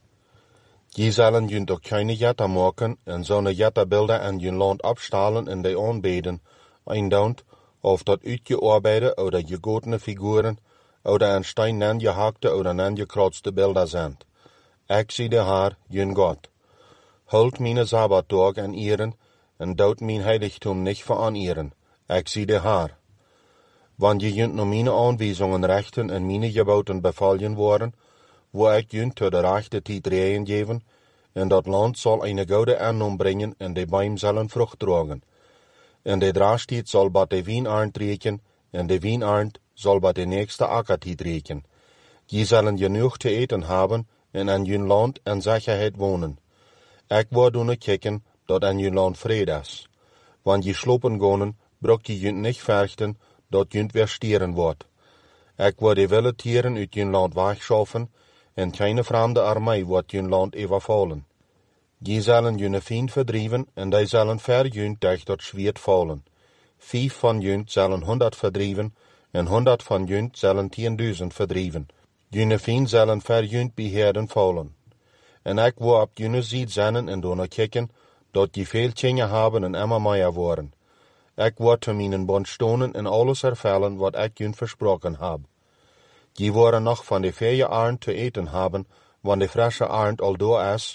Je zullen junt ook keine jatta maken en zo'n jattabeelden aan jun land opstalen en die aanbeden, eindaunt, of dat uitgearbeide oder gegotene figuren, oder een steen nangehakte oder nangekratste beelden zijn. Ik zie de Heer, jun God. Hult mijn Sabbatdag en eren, en dood mijn heiligtum niet veranieren. Ik zie de Heer. Wanneer je junt naar mijn aanwijzingen rechten en mijn geboten bevallen worden, waar ik junt tot de rechte tijd reden geven, en dat land zal een goede aannom brengen en de boom zullen vrucht dragen. En de draagstijd zal bij de wijnaard reken, en de wijnaard zal bij de nächste akkertijd reken. Je zullen genoeg te eten hebben en aan jun land en zekerheid wonen. Ik word doen kijken dat aan jun land vrede is. Wanneer je slopen gaan, brok je junt niet verchten, dat junt weer stieren wordt. Ik word de wilde tieren uit jun land wegschaffen, en geen vreemde armee wordt jun land overvallen. Je zullen jun vriend verdrijven, en die zullen ver junt durch dat zwierd vallen. 5 van junt zullen 100 verdrijven, en 100 van junt zullen 10.000 verdrijven. Jun vriend zullen ver junt beheerden vallen. En ik wil op jun ziet zijn en doen kijken, dat je veel dingen hebben en immer meer worden. Ik word te mijn bond stonen en alles vervullen wat ik jun versproken heb. Je worden nog van de vee arend te eten hebben, wanneer de frisse arend al door is,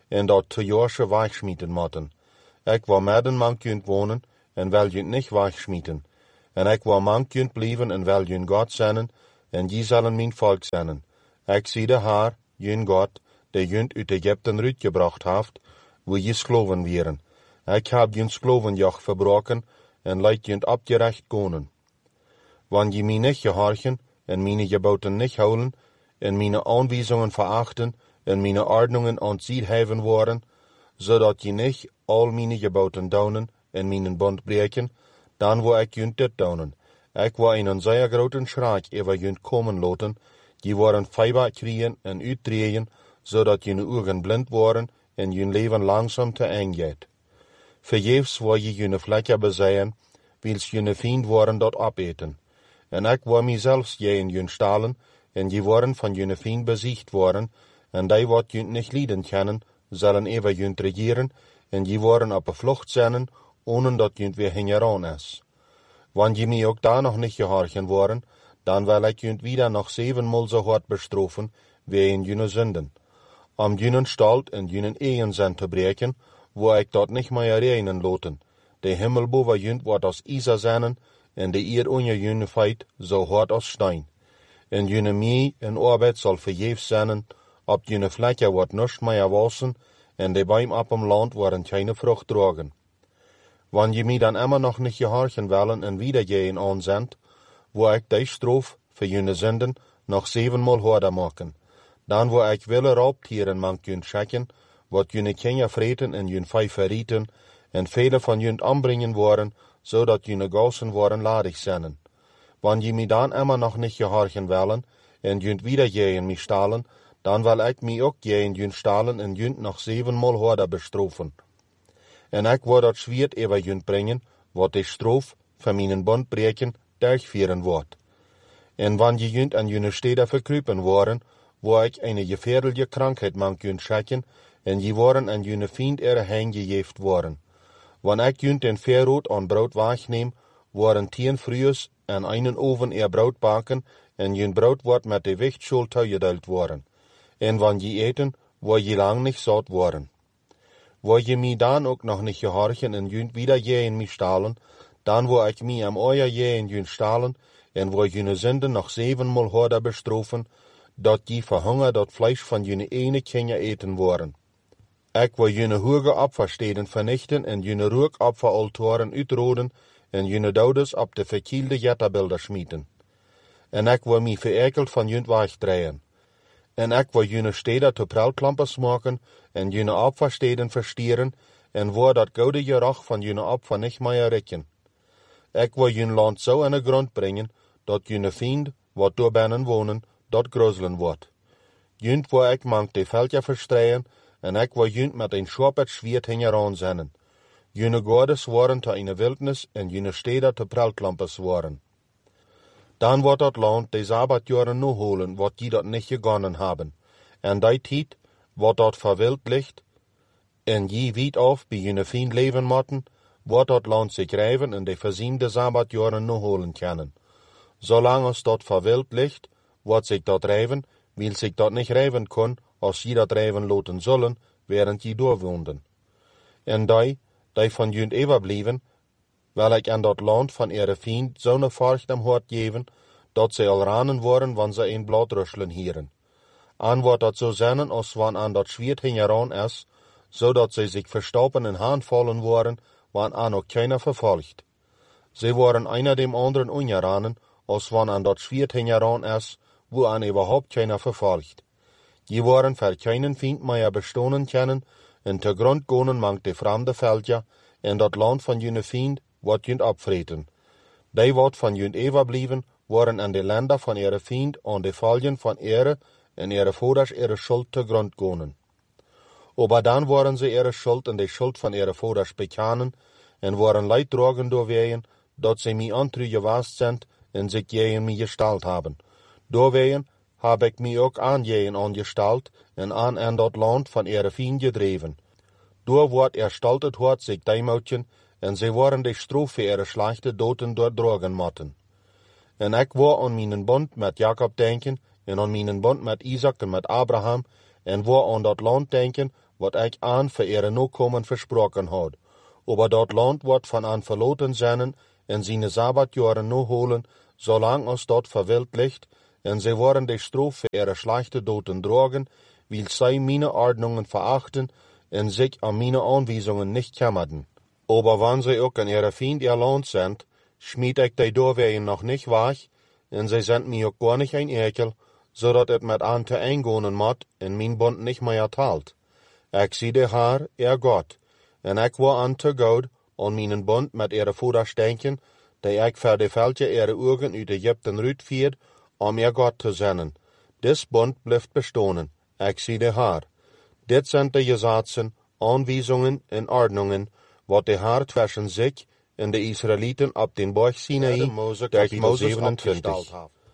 en dat te Josje wegsmieten motten. Ik wil midden mank wonen, en wil junt niet wegsmieten. En ik wil mank blijven, en wil junt God zennen, en die zullen mijn volk zennen. Ik zie de Haar, jun God, die junt uit Egypten uitgebracht heeft, wo je skloven wieren. Ik heb junt sklovenjoch verbroken, en laat junt opgerecht konen. Wanneer je mij niet gehorchen, en mijn geboten niet houden, en mijn aanwijzingen verachten, en mijn ordnungen ontzien hebben worden, zodat je niet al mijn geboten doen en mijn bond breken, dan wil ik junt dit doen. Ik wil een zeer grote schrik over junt komen laten, die worden feibak kriegen en uitdrehen, zodat je ogen blind worden en je leven langzaam te eng gaat. Vergeefs wil je je vlekken bezaaien, wils je vriend worden dat opeten. En ik wil mijzelf je in je stalen, en je worden van je vriend bezicht worden, en die wat je niet lijden kennen, zullen over je regeren, en je worden op de vlucht zijn, ohne dat je weer hingeraan is. Wanneer je mij ook daar nog niet gehorchen worden, dan wil ik je wieder nog 7-maal zo hard bestrafen, wegen je zinden. Om je stalt en je eigen zin te breken, wil ik dat niet meer reinen laten. De hemel boven je wordt als ijzer zijn, en de eer onder je feit zo hard als steen. En je mij en arbeid zal vergeefs zijn, op je vlekken wordt niets meer wassen, en de boom op hem land worden geen vrucht dragen. Wanneer je mij dan immer nog niet gehorchen willen en wieder je aanzendt, wil ik die straf voor je zinden nog 7-maal harder maken. Dan wil ik willen raubtieren mank je schikken, wat je kinderen vreten en je vijf verrieten, en vele van je aanbrengen worden, zodat je gassen worden ladig zijn. Wanneer je mij dan immer nog niet gehorchen willen, en je wieder je in mij stalen, dan wil ik mij ook je in je stalen en je nog 7-maal harder bestrafen. En ik wil dat zwiert over je brengen, wat de straf van mijn bond breken durchvieren wordt. En wanneer je aan je steden verkruipen worden, wil ik een gefährliche krankheid mank je schikken, en je worden aan je vriend heen gegeven worden. Wanneer ik je den verrood aan brood wegneem, worden 10 frues en einen oven brood bakken, en je brood wordt met de wichtschul toegedeeld worden. En wanneer je eten, wil je lang niet zout worden. Wil je mij dan ook nog niet gehorchen en je wieder je in mij stalen, dan wil ik mij am oor je in je stalen, en wil je zinden nog 7-maal harder bestrafen, dat je verhunger dat vlees van je ene kinderen eten worden. Ik wil je hoge opfersteden vernichten en je rookopferaltoren uitroden en je douders op de verkielde jetterbeelden smieten. En ik wil mij verekeld van je wegdraaien. En ik wil je steden te prelklampers maken en je opfersteden verstieren en wil dat gouden gerucht van je opfer niet meer rekken. Ik wil je land zo in de grond brengen, dat je vriend, wat door binnen wonen, dat grozelen wordt. Junt wil ik mank de veldje verstreien, en ik wil junt met een schwappet zwiert hingeraan zennen. June gordes worden te een wildnis, en june steden te prelklampers worden. Dan wordt dat land de Sabbatjaren nu holen, wat die dat niet gegonnen hebben. En die tijd, wat dat verwild ligt, en je weet af bij june vriend leven motten, wordt dat land zich rijven en de verziemde Sabbatjaren nu holen kunnen. Zolang als dat verwild ligt, wordt zich dat rijven, wil zich dat niet rijven kon, als je dat rijven laten zullen, während je doorwoonden. En die van junt overblijven, wil ik aan dat land van ihre vriend zo'n vorst am hart geven, dat ze al ranen worden wanneer ze een blad russelen hieren. Aan wordt dat zo zijn als wanneer aan dat zwiert hingeraan is, zodat ze zich verstoppen en aanvallen worden, wanneer aan ook keiner vervolgt. Ze worden einer dem anderen ongeranen, als wanneer aan dat zwiert hingeraan is, wo aan überhaupt keiner vervolgt. Je worden voor keinen vriend meer bestonen kennen, en te grond gonen mank de vreemde veldja, en dat land van june vriend wordt junt opvreten. Die wat van junt overblijven, worden aan de landen van ihre vriend aan de valjen van ihre en ihre vaders ihre schuld te grond gonen. Aber dan worden ze ihre schuld en de schuld van ihre vaders bekennen, en worden leid dragen doorwegen, dat ze mij antru gewaast zijn en zich tegen mij gestald hebben. Doorwegen heb ik mij ook aan jeen aangesteld en aan dat land van ihre vriend gedreven. Door wordt staltet hort zich deimoutjen, en ze worden de straf voor ihre slechte doden doordragen moeten. En ik wil aan mijn bond met Jacob denken, en aan mijn bond met Isaac en met Abraham, en wil aan dat land denken, wat ik aan für ihre Nachkommen versprochen had. Aber dort Land wordt van aan verloten zijn en seine Sabbatjahre noch holen, zolang als dort verwild ligt, en sie worden de Straf für ihre schlechte Doten drogen, weil sie meine Ordnungen verachten en sich an meine Anweisungen nicht kämmerten. Aber wenn sie auch in ihre Feind ihr Land sind, schmied ich die Dorweien noch nicht weg, en sie sind mir auch gar nicht ein Ekel, so dat het met aan te eingehen moet en mijn bond nicht mehr teilt. Ik zie de Herr, ihr Gott, en ik war aan te God, an meinen Bund mit ihre Vater stenken, die ich für de Veldje ihre Augen uit Egypten uitviert, ihr Gott zu sein. Dis Bund blijft bestonen, ik zie de Herr. Dit sind de Gesetzen, Anweisungen en Ordnungen, wat de Herr zwischen sich en de Israeliten op den Berg Sinai, durch Moses 27.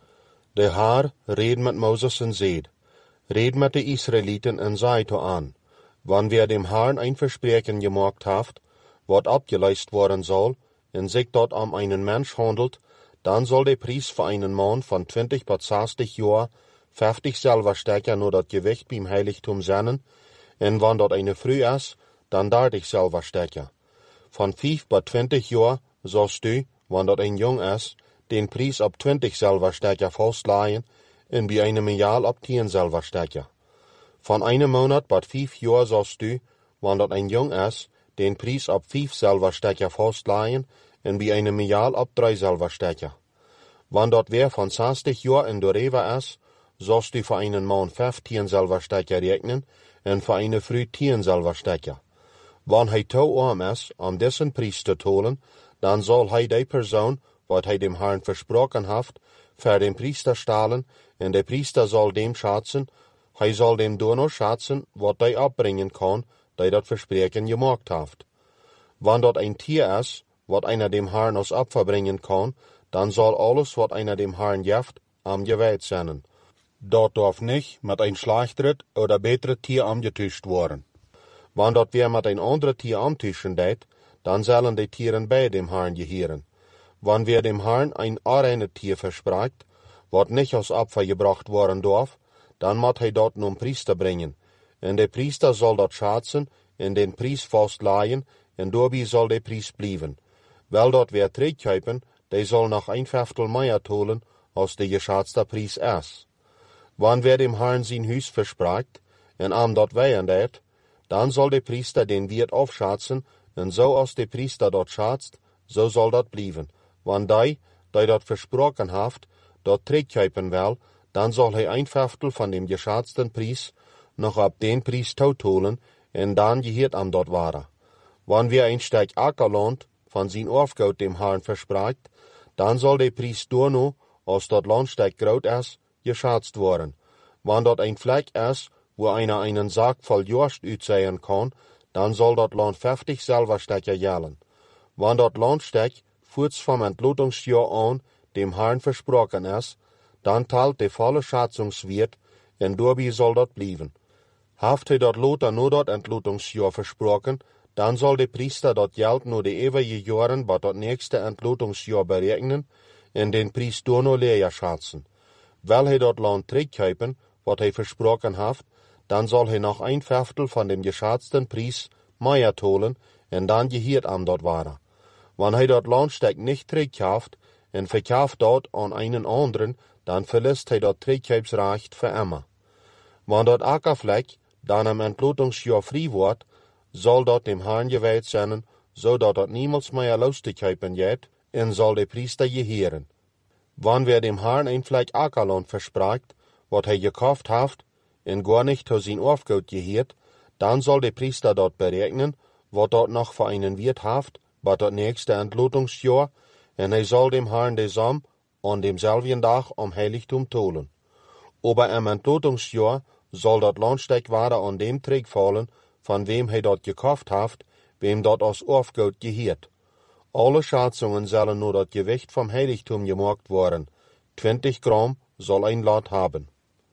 De Herr red mit Moses en zeid, red mit de Israeliten en zei to aan, wann wer dem Herrn ein Versprechen gemacht haft, wat abgeleist worden soll, en sich dort am einen Mensch handelt, dann soll der Priest für einen Mann von 20 bis 60 Jahren 50 Silberstecker nur das Gewicht beim Heiligtum sennen, en wann dort eine Früh ist, dann 30 Silberstecker. Von 5 bis 20 Jahren sollst du, wann dort ein Jung ist, den Priest ab 20 Silberstecker festleihen, en bei einem Jahr ab 10 Silberstecker. Von einem Monat bis 5 Jahren sollst du, wann dort ein Jung ist, den Priest ab 5 Silberstecker festleihen, en bei einem Jahr ab 3 Silberstecker. Wann dort wer von 60 Jahren in der Rewe ist, sollst du für einen Mann 15 Silberstecker rechnen, en für eine Frau 10 Silberstecker. Wann hij te arm ist, dessen Priest zu holen, dann soll hij die Person, wat hij dem Herrn versprochen haft, für den Priester stahlen, en der Priester soll dem schätzen, hij soll dem nur schätzen, wat hij abbringen kann, die dat Versprechen gemacht haft. Wann dort ein Tier ist, wat einer dem Herrn als Opfer bringen kann, dann soll alles, wat einer dem Herrn jeft, geweiht sein. Dort darf nicht mit ein schlechteres oder besseres Tier angetuscht worden. Wann dort wer mit ein anderes Tier antuschen det, dann sollen die Tieren bei dem Herrn gehören. Wann wer dem Herrn ein reines Tier verspricht, wat nicht als Opfer gebracht worden darf, dann muss hij dort nun Priester bringen. En der Priester soll dort schätzen, en den Priest festleihen, en dabei soll der Priest bleiben. Weil dort wer terugkuipen, die soll noch ein Fünftel mehr holen, als der geschätzte Priest ist. Wann wer dem Herrn sein Haus verspricht, en dort weihen det, dann soll der Priester den Wirt aufschätzen, en so als der Priester dort schätzt, so soll dort bleiben. Wann die dort versprochen haft, dort terugkuipen will, dann soll hij ein Fünftel von dem geschätzten Priest noch ab den Priest holen, en dann gehört dort waren. Wann wir ein Stück Ackerland von sein Aufgaut dem Herrn verspricht, dann soll der Priest nur, als dort Landstück groß ist, geschätzt worden. Wann dort ein Fleck ist, wo einer einen Sack voll Jost utsehen kann, dann soll dort Land 50 Silberstecker jellen. Wann dort Landstück kurz vom Entlotungsjahr an dem Herrn versprochen ist, dann teilt der volle Schätzungswert, en dabei soll dort bleiben. Haft hij dort Lothar nur dort Entlotungsjahr versprochen, dann soll der Priester dort Geld nur die ewige Jahren bei dort nächste Entlotungsjahr berechnen, en den Priest nur leer schätzen. Weil hij dort Land terugkuipen, wat hij versprochen haft, dann soll hij noch ein Fünftel von dem geschätzten Priest mehr holen, en dann gehört dort waren. Wann hij dort Landstück nicht terugkauft, en verkauft dort an einen anderen, dann verlässt hij dort Terugkaufsrecht für immer. Wann dort Ackerfleck dann am Entlotungsjahr frei wird, soll dort dem Herrn geweiht sein, so dort niemals mehr loszukaufen geht, en soll der Priester gehören. Wann wer dem Herrn ein Fleck Ackerland verspricht, wat hij gekauft haft, en gar nicht zu sein Aufgaut gehört, dann soll der Priester dort berechnen, wat dort noch für einen Wirt haft, bei dort nächste Entlotungsjahr, en hij soll dem Herrn de Sam an demselben Tag am Heiligtum holen. Aber am Entlotungsjahr soll dort Landstück waren an dem Träg fallen, von wem hij dort gekauft haft, wem dort als Aufgaut gehört. Alle Schätzungen sollen nur das Gewicht vom Heiligtum gemacht worden. 20 Gramm soll ein Lot haben.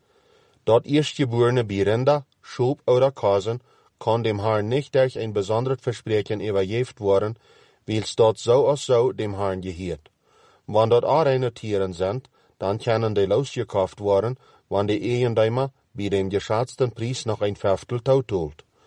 Dort erstgeborene Rinder, Schub oder Kasen kann dem Herrn nicht durch ein besonderes Versprechen übergeben worden, weil's dort so als so dem Herrn gehört. Wann dort reine Tieren sind, dann können die losgekauft worden, wann die Eigentümer bei dem geschätzten Priest noch ein Fünftel holt.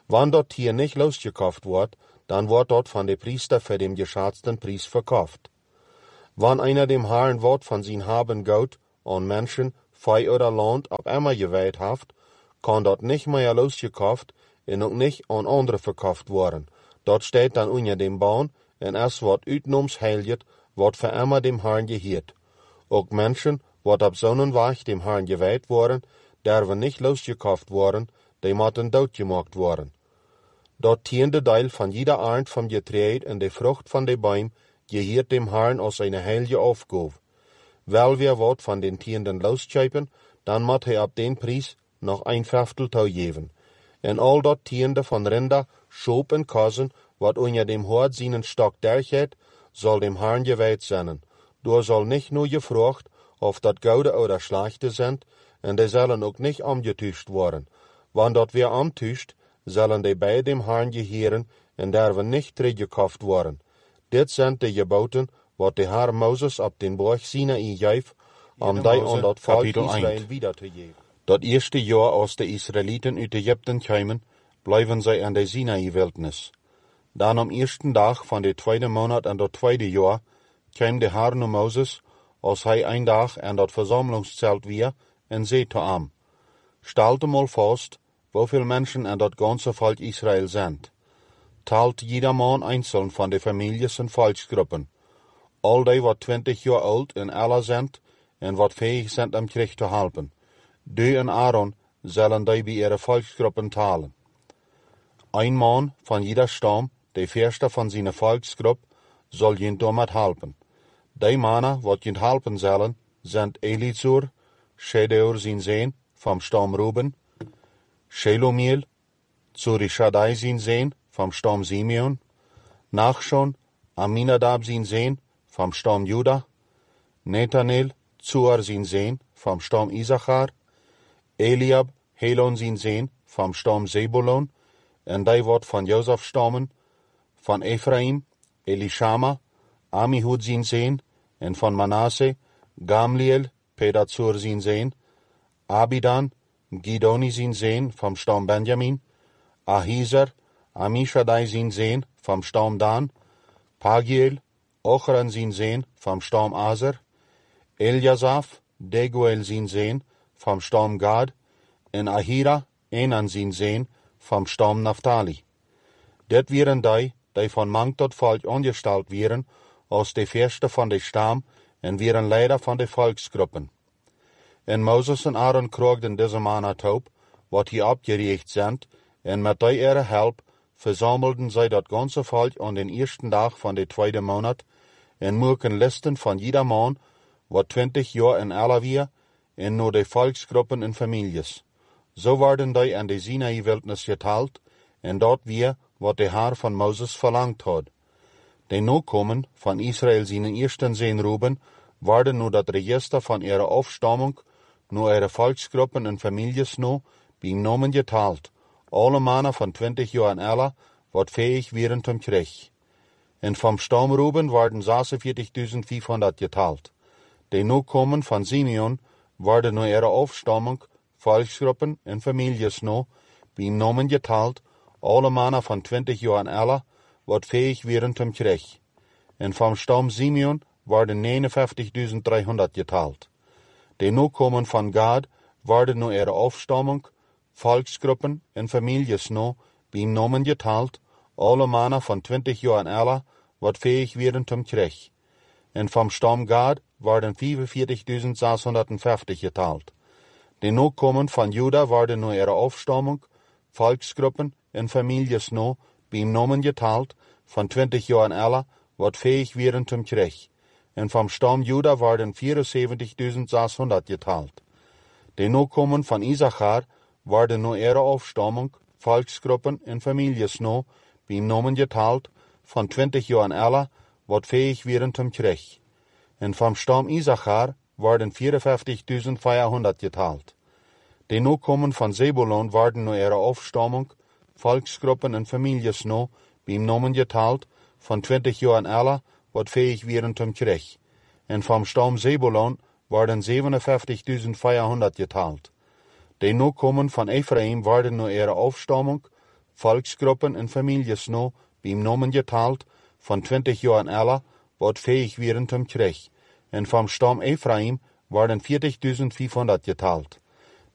Wann dort Tier nicht losgekauft wird, dann wird dort von de Priester für den geschatzten Preis verkauft. Wann einer dem Herrn Wort von sin Haben Gott an Menschen, Vieh oder Land ab einmal geweiht haft, kann dort nicht mehr losgekauft und auch nicht an andere verkauft worden. Dort steht dann unter dem Baum, und es wird utnoms heiligt, wird für immer dem Herrn gehiert. Auch Menschen, wird ab Sonnenwach dem Herrn geweiht worden, derven nicht losgekauft worden, die mochten doodgemaakt worden. Dort tiende Teil von jeder Art vom Getreid und de Frucht von de Baum gehiert dem Herrn als eine heilige Aufgabe. Weil wir wat von den Tienden losscheipen, dann mot hij ab den Preis noch ein Fünftel tau geben. En all dort Tiende von Rinder, Schop und Kosen, wat unter dem Hort seinen Stock derchet, soll dem Herrn geweiht sein. Du soll nicht nur gefragt, ob dat Goude oder Schlechte sind, und die sollen auch nicht amgetuscht worden. Wann dort wer amtuscht, sollen die bei dem Herrn gehieren, und derven nicht teruggekauft worden. Dit sind die Geboten, wat de Herr Moses ab den Berg Sinai gaf, om die an dat Volk Israel wieder te geben. Dat eerste jaar als de Israeliten uit Egypten kwamen, blijven zij aan de Sinai-wildnis. Dan am eersten dag van de tweede maand en dat tweede jaar, kwam de Herr naar Moses, als hij een dag aan dat verzamelingszelt weer, en zei te hem, Stelte mal vast, hoeveel mensen aan dat ganze Volk Israel sind. Talt jeder Mann einzeln von de Families en Volksgruppen. All die wat 20 jaar oud en alle sind, en wat fähig sind am Krieg te helpen. Du en Aaron zullen die bij ihre Volksgruppen talen. Ein Mann von jeder Stamm, der Fürster von seiner Volksgruppe, soll ihn damit helpen. Die Männer, wat ihn helpen sollen, sind Elizur, Schedeur sein Sohn, vom Stamm Ruben, Shelomiel, Zurishadai sein Sohn, vom Stamm Simeon, Nachschon, Aminadab sein Sohn, vom Stamm Juda, Nethanel, Zuar sein Sohn, vom Stamm Isachar, Eliab, Helon sein Sohn, vom Stamm Zebulon, en die wordt van Josef stammen, van Ephraim, Elishama, Amihud sein Sohn, en van Manasse, Gamliel, Pedazur sein Sohn, Abidan, Gidoni sein Sohn, vom Stamm Benjamin, Ahizer, Amishadai sein Sohn, vom Stamm Dan, Pagiel, Ochran sein Sohn, vom Stamm Aser, Eljasaph, Deguel sein Sohn, vom Stamm Gad, en Ahira, Enan sein Sohn, vom Stamm Naphtali. Det wären die von manch dort Volk angestellt wären, als de Fürsten von de Stamm, en wären Leiter von de Volksgruppen. En Moses en Aaron krogden diese Männer taub, wat hier abgericht sind, en mit die ihre Help versammelten sie dat ganze Volk an den ersten Tag von de tweede Monat, en moeken Listen von jeder Mann, wat 20 Jaar in alle wir, en nur de Volksgruppen en Families. So werden die an de Sinai-Wildnis geteilt, en dort wir, wat de Herr von Moses verlangt hat. De Nachkommen von Israel seinen ersten Sohn Ruben, werden nur dat Register von ihrer Aufstammung, nur ihre Volksgruppen en Families no, beim Namen geteilt. Alle Männer von 20 Jahren alle, wat fähig wären zum Krieg. En vom Stamm Ruben werden 46.500 geteilt. De Nachkommen von Simeon werden nur ihre Aufstammung, Volksgruppen en Families no, beim Namen geteilt, alle Männer von 20 Jahren alle, wat fähig wären zum Krieg. En vom Stamm Simeon werden 59.300 geteilt. De Nachkommen von Gad werden nur ihre Aufstammung, Volksgruppen en Families no, beim Namen geteilt, alle Männer von 20 Jahren alle, wat fähig wären zum Krieg. En vom Stamm Gad werden 45.650 geteilt. De Nachkommen von Juda werden nur ihre Aufstammung, Volksgruppen en Families no, beim Namen geteilt, von 20 Jahren alle, wat fähig wären zum Krieg. En vom Stamm Juda werden 74.600 geteilt. De Nachkommen von Isachar werden nur ihre Aufstammung, Volksgruppen en Families no, beim Namen geteilt, von 20 Jahren alle, wat fähig wären zum Krieg. En vom Stamm Isachar werden 54.400 geteilt. De Nachkommen von Zebulon werden nur ihre Aufstammung, Volksgruppen en Families no, beim Namen geteilt, von 20 Jahren alle, wat fähig wären zum Krieg. En vom Stamm Zebulon werden 57.400 geteilt. De Nachkommen von Ephraim werden nur ihre Aufstammung, volksgroepen en families nou bij nomen geteld van 20 jaar en eller, wat fähig wären zum Krieg. En vom Stamm Ephraim werden 40.500 geteld.